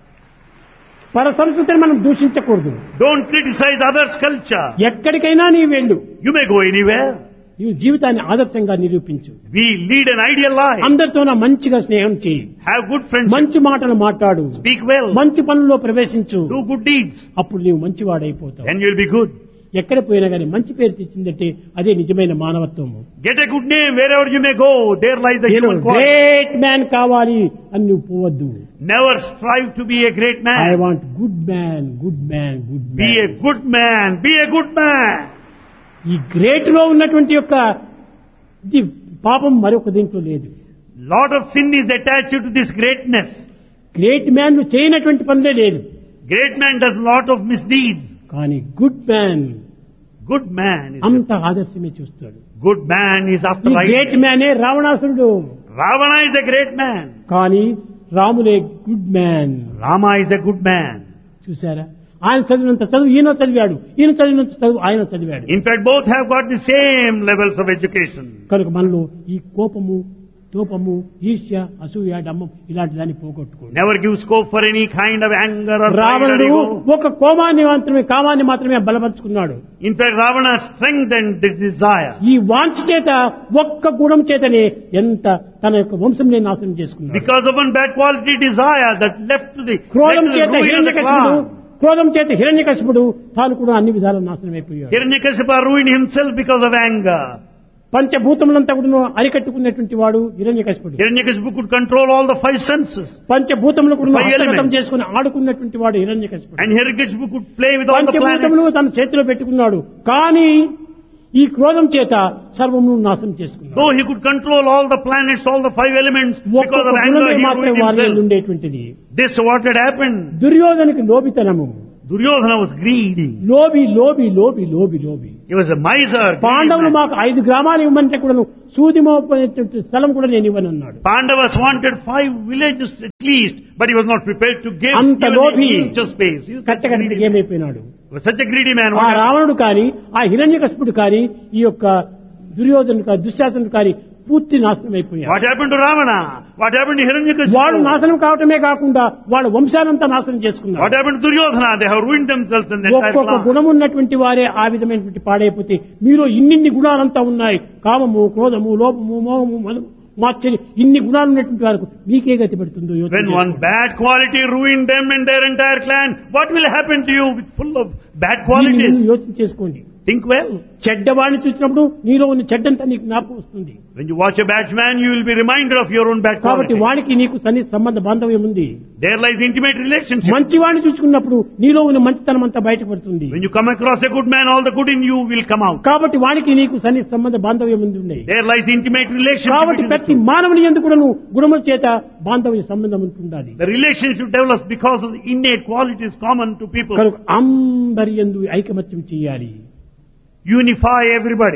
పర సంస్కృతిని మనం దూషించకూడదు. Don't criticize others' culture. ఎక్కడికైనా నీ వెళ్ళు, You may go anywhere. నీవు జీవితాన్ని ఆదర్శంగా నిరూపించు. We lead an ideal life. అందరితో మంచిగా స్నేహం చేయి, Have good friendship. మంచి మాటలు మాట్లాడు, Speak well. మంచి పనుల్లో ప్రవేశించు. Do good deeds. అప్పుడు నీవు మంచివాడైపోతావు. Then you'll be good. ఎక్కడ పోయినా కానీ మంచి పేరు తెచ్చిందంటే అదే నిజమైన మానవత్వము. Get a good name wherever you may go. There lies the నేను human quality. గ్రేట్ మ్యాన్ కావాలి అని నువ్వు పోవద్దు. Never strive to be a great I man. Want good man, good man, good Be a man. good man. Be a good man. ఈ great లో ఉన్నటువంటి యొక్క ఇది పాపం మరొక దీంట్లో లేదు. Lot of sin is attached to this greatness. Great man ను చేయనటువంటి పనులే లేదు. Great man does lot of misdeeds. కానీ good man Good man is అంత ఆదర్శమే చూస్తాడు. good man is after ఈ గ్రేట్ right. మ్యానే రావణాసురుడు. Ravana is a great man. కానీ రాములే good man. Rama is a good man. చూసారా, ఆయన చదివినంత చదువు ఈయన చదివాడు, ఈయన చదివినంత చదువు ఆయన చదివాడు. In fact, both have got the same levels of education. కనుక మనలో ఈ కోపము, తోపము, ఈర్ష్య, అసూయ, డమ్మం ఇలాంటి దాన్ని పోగొట్టుకోండి. Never give scope for any kind of anger or pride or రావణుడు ego. ఒక కోమాన్ని మాత్రమే కామాన్ని మాత్రమే బలపరుచుకున్నాడు. In fact, Ravana strengthened the desire. ఈ వాంఛ చేత ఒక్క గుణం చేతనే ఎంత తన యొక్క వంశంనే నాశనం చేసుకున్నాడు. Because of one bad quality desire that left to the, led క్రోధం to the చేత ruin of the హిరణ్యకశిపుడు clan. క్రోధం చేత హిరణ్యకశిపుడు తాను కూడా అన్ని విధాల నాశనం అయిపోయాడు. Hiranyakasipa ruined himself because of anger. పంచభూతములంతా కూడా అరికట్టుకున్నటువంటి వాడు హిరణ్యకశిపుడు. Hiranyakasipu could control all the five senses. పంచభూతములు కూడా Five హస్తగతం elements. చేసుకుని ఆడుకున్నటువంటి వాడు హిరణ్యకశిపుడు. And Hiranyakasipu could play with all the పంచభూతములు planets. తన చేతిలో పెట్టుకున్నాడు. కానీ ఈ క్రోధం చేత సర్వమును నాశనం చేసుకున్నాడు. Though he could control all the planets, all the five elements, because ఒక్కొక్క of anger గుణమే he మాత్రం ruined వారిలో himself. ఉండేటువంటిది. This what had happened. దుర్యోధనకి లోబితనము. Duryodhana was greedy. లోబి లోబి లోబి లోబి లోబి He was a miser. పాండవులు greedy man. మాకు ఐదు గ్రామాలు ఇవ్వమంటే కూడా సూది మోపనేటువంటి స్థలం కూడా నేను ఇవ్వనన్నాడు. Pandavas wanted five villages at least, but he was not prepared to give అంత even లోభి an inch of space. He was such a కట్టకట్టకి greedy man. ఏమైపోయినాడు. He was such a greedy man. ఆ What happened? రావణుడు కాని ఆ హిరణ్యకశిపుడు కాని ఈ యొక్క దుర్యోధనుడు కాని దుశ్శాసనుడు కాని పూర్తి నాశనం అయిపోయాడు. What happened to Ravana? What happened to Hiranyakasipu? వాడు నాశనం కావటమే కాకుండా వాళ్ళ వంశానంతా నాశనం చేసుకున్నారు. What happened to Duryodhana? They have ruined themselves in the entire ఒక్కొక్క clan. గుణం ఉన్నటువంటి వారే ఆ విధమైనటువంటి పాడైపోతే మీరు ఇన్నిన్ని గుణాలంతా ఉన్నాయి. కామము, క్రోధము, లోపము, మోహము, మదము, మాత్సర్యం ఇన్ని గుణాలు ఉన్నటువంటి వారికి మీకే గతి పెడుతుందో యోచన When one చేసుకోండి. bad quality ruined them and their entire clan, what will happen to you with full of bad దీన్ని qualities? మీరు యోచన చేసుకోండి. Think well. చెడ్డవాడిని చూసినప్పుడు నీలో ఉన్న చెడ్డంతా నీకు జ్ఞాపకం వస్తుంది. When you watch a bad man, you will be reminded of your own bad కాబట్టి quality. వాడికి నీకు సన్నిహిత సంబంధ బాంధవ్యం ఉంది. There lies intimate relationship. మంచివాడిని చూసుకున్నప్పుడు నీలో ఉన్న మంచితనం అంతా బయటపడుతుంది. When you come across a good man, all the good in you will come out. కాబట్టి వాడికి నీకు సన్నిహిత సంబంధ బాంధవ్యం ఉంది ఉన్నాయి. There lies intimate relationship. కాబట్టి between the ప్రతి two. మానవుని ఎందుకు కూడా నువ్వు గుణముల చేత బాంధవ్య సంబంధం ఉంటుండాలి. The relationship develops because of the innate qualities common to people. కనుక అందరి యందు ఐకమత్యం చేయాలి. Unify everybody.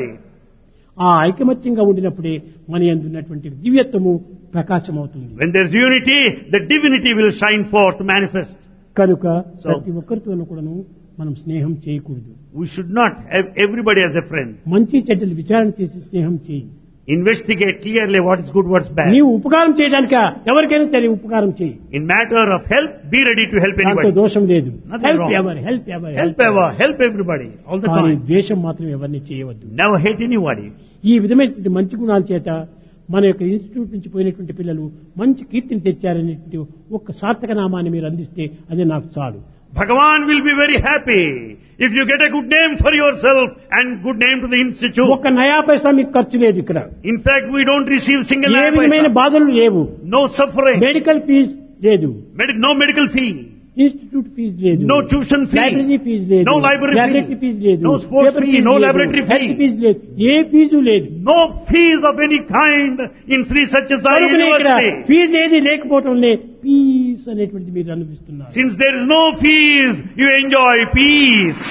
ఆ ఐకమత్యంగా ఉండినప్పుడే మన యందు ఉన్నటువంటి దివ్యత్వము ప్రకాశం అవుతుంది. When there's unity, the divinity will shine forth, manifest. కనుక So- ప్రతి ఒక్కరితోనూ కూడాను మనం స్నేహం చేయకూడదు. We should not have everybody as a friend. మంచి చెడ్డలు విచారణ చేసి స్నేహం చేయి. Investigate clearly what is good, what's bad. నీవు ఉపకారం చేయడానిక ఎవరికైనా సరే ఉపకారం చేయి. In matter of help, be ready to help దాంట్లో anybody. దోషం లేదు. Nothing help wrong. Ever help ever Help ever, help everybody, all the కానీ time. ద్వేషం మాత్రం ఎవరిని చేయవద్దు. Never hate anybody. ఈ విధమైనటువంటి మంచి గుణాల చేత మన యొక్క ఇన్స్టిట్యూట్ నుంచి పోయినటువంటి పిల్లలు మంచి కీర్తిని తెచ్చారనేటువంటి ఒక్క సార్థక నామాన్ని మీరు అందిస్తే అదే నాకు చాలు. Bhagavan will be very happy if you get a good name for yourself and good name to the institute. ఒక్క నయా పైసా మీకు ఖర్చు లేదు ఇక్కడ. In fact, we don't receive single A naya విధమైన paisa. బాధలు లేవు. No suffering. మెడికల్ ఫీజు లేదు. Medi- no medical fee. Institute fee లేదు. No tuition fee. Library fee లేదు. No library laboratory fee. Fee లేదు. No sports paper fee, fee no లేదు. laboratory fee. Health fee లేదు. ఏ fee లేదు. No fees of any kind in Sri Satyasai కనుకనే ఇక్కడ University. Fee ఏది లేకపోవటంలే piece అనేటువంటిది మీరు అనిపిస్తున్నారు. Since there is no fees, you enjoy peace.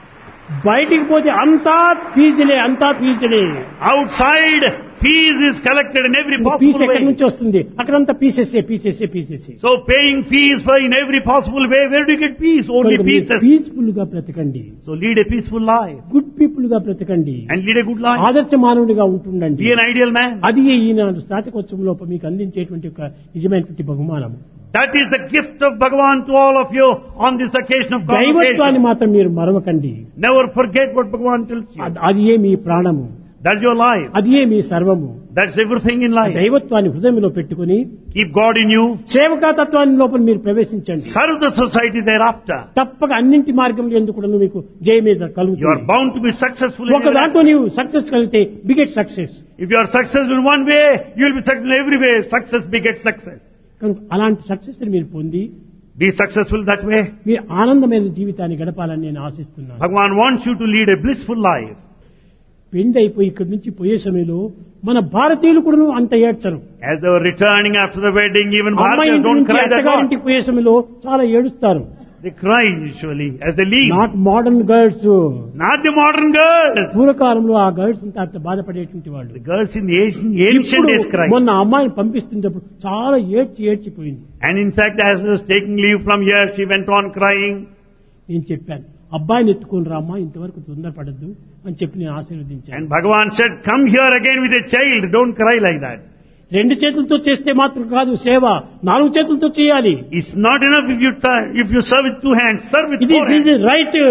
బయటికి పోతే అంతా ఫీజులే అంతా ఫీజులే. Outside, fees is collected in every fee possible ఎక్కడి way. నుంచి వస్తుంది? అక్కడంతా పీసెస్సే పీసెస్సే పీసెస్సే. So paying fees for in every possible way, where do you get peace? Only pieces. Peaceful గా బ్రతకండి. So lead a peaceful life good people గా బ్రతకండి. and lead a good life. ఆదర్శ మానవుడిగా ఉంటుండండి. Be an ideal man. అది ఈనాడు స్నాతకోత్సవం లోపల మీకు అందించేటువంటి ఒక నిజమైనటువంటి బహుమానం. That is the gift of Bhagavan to all of you on this occasion of దైవత్వాన్ని convocation. మాత్రం మీరు మరవకండి. Never forget what Bhagavan tells you. అద్- అది ఏ మీ ప్రాణము, That's your life. అది ఏ మీ సర్వము. That's everything in life. దైవత్వాన్ని హృదయంలో పెట్టుకుని Keep God in you. సేవకా తత్వాన్ని లోపల మీరు ప్రవేశించండి. Serve the society thereafter. తప్పక అన్నింటి మార్గంలో ఎందుకు కూడా మీకు జయమేద You are కలుగుతుంది. bound to be successful in ఒక your దాంట్లో life. నీవు సక్సెస్ కలిగితే beget success. If you are successful in one way, you will be successful in every way. Success begets success. కనుక అలాంటి సక్సెస్ మీరు పొంది Be successful that way. మీ ఆనందమైన జీవితాన్ని గడపాలని నేను ఆశిస్తున్నాను. Bhagavan wants you to lead a blissful life. పెండి అయిపోయి ఇక్కడి నుంచి పోయే సమయంలో మన భారతీయులు కూడా అంత ఏడ్చరు. As they were returning after the wedding, even అమ్మాయి Bharatians ఇంటి don't నుంచి cry that much. అత్తగారింటికి పోయే సమయంలో చాలా ఏడుస్తారు. They cry usually as they leave. Not modern girls. Not the modern girls. పూర్వకాలంలో ఆ గర్ల్స్ అంతా అంత బాధపడేటువంటి వాళ్ళు. The girls in the ancient, ancient ఇప్పుడు days cry. మొన్న అమ్మాయిని పంపిస్తున్నప్పుడు చాలా ఏడ్చి ఏడ్చిపోయింది. And in fact, as she was taking leave from here, she went on crying. నేను చెప్పాను, అబ్బాయిని ఎత్తుకొని రామ్మా, ఇంతవరకు తొందరపడద్దు అని చెప్పి నేను ఆశీర్వదించాను. And Bhagavan said, come here again with a child. Don't cry like that. రెండు చేతులతో చేస్తే మాత్రం కాదు సేవ, నాలుగు చేతులతో చేయాలి. It's not enough if you t- if you serve with two hands. Serve with ఇది four hands. Right.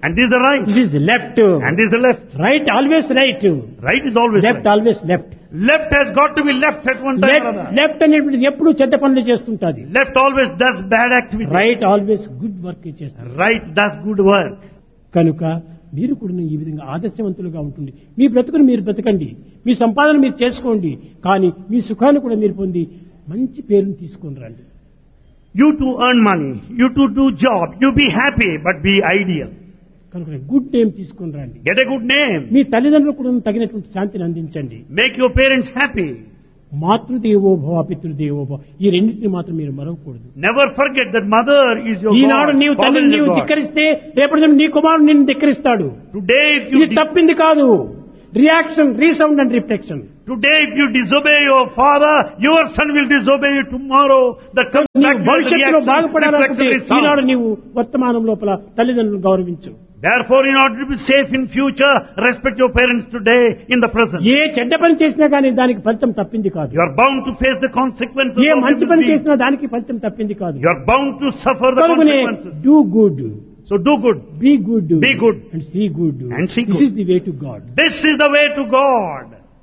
And this is the right. This is the left. And this is the left. Right always right. Right is always Left right. always left. Left has got to be left at one time or left other. Left అనేటువంటిది ఎప్పుడు చెడ్డ పనులు చేస్తుంటది. Left always does bad activity. Right always good work చేస్తుంది. Right does good work. కనుక మీరు కూడా ఈ విధంగా ఆదర్శవంతులుగా ఉంటుంది. మీ బ్రతుకును మీరు బ్రతకండి, మీ సంపాదన మీరు చేసుకోండి, కానీ మీ సుఖాన్ని కూడా మీరు పొంది మంచి పేరును తీసుకొని రండి. You to earn money, you to do job, you be happy, but be ideal. కనుక గుడ్ నేమ్ తీసుకొని రండి. Get a good name. మీ తల్లిదండ్రులకు కూడా తగినటువంటి శాంతిని అందించండి. Make your parents happy. మాతృదేవో భవ పితృదేవో భవ, ఈ రెండింటిని మాత్రం మీరు మరవకూడదు. Never forget that mother is your Eenadu God. నీవు Father తల్లిని is నీవు your God. ధిక్కరిస్తే రేపటి నీ కుమారుడు నిన్ను ధిక్కరిస్తాడు. Today if you ఇది తప్పింది కాదు. Reaction, resound and reflection. Today if you disobey your father, your son will disobey you tomorrow. That comes back నీవు to the భవిష్యత్తులో reaction, బాగుపడాలనుకుంటే reflection, ఈనాడు resound. నీవు వర్తమానం లోపల తల్లిదండ్రులను గౌరవించు. Therefore, in order to be safe in future, respect your parents today in the present. ఏ చెడ్డ పని చేసినా కానీ దానికి ఫలితం తప్పింది కాదు. You are bound to face the consequences A of మంచి your పని misdeeds. చేసినా దానికి ఫలితం తప్పింది కాదు. You are bound to suffer the కనుకనే consequences. Do good, So do good. Be good, Be good. And see good. And see this good. Is the way to God. This is the way to God.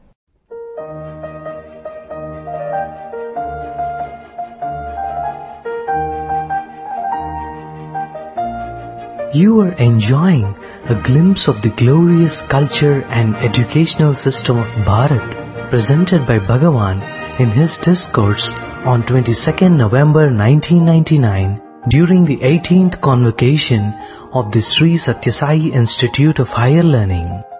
You are enjoying a glimpse of the glorious culture and educational system of Bharat, presented by Bhagavan in his discourse on twenty-second November nineteen ninety-nine during the eighteenth convocation of the Sri Satyasai Institute of Higher Learning.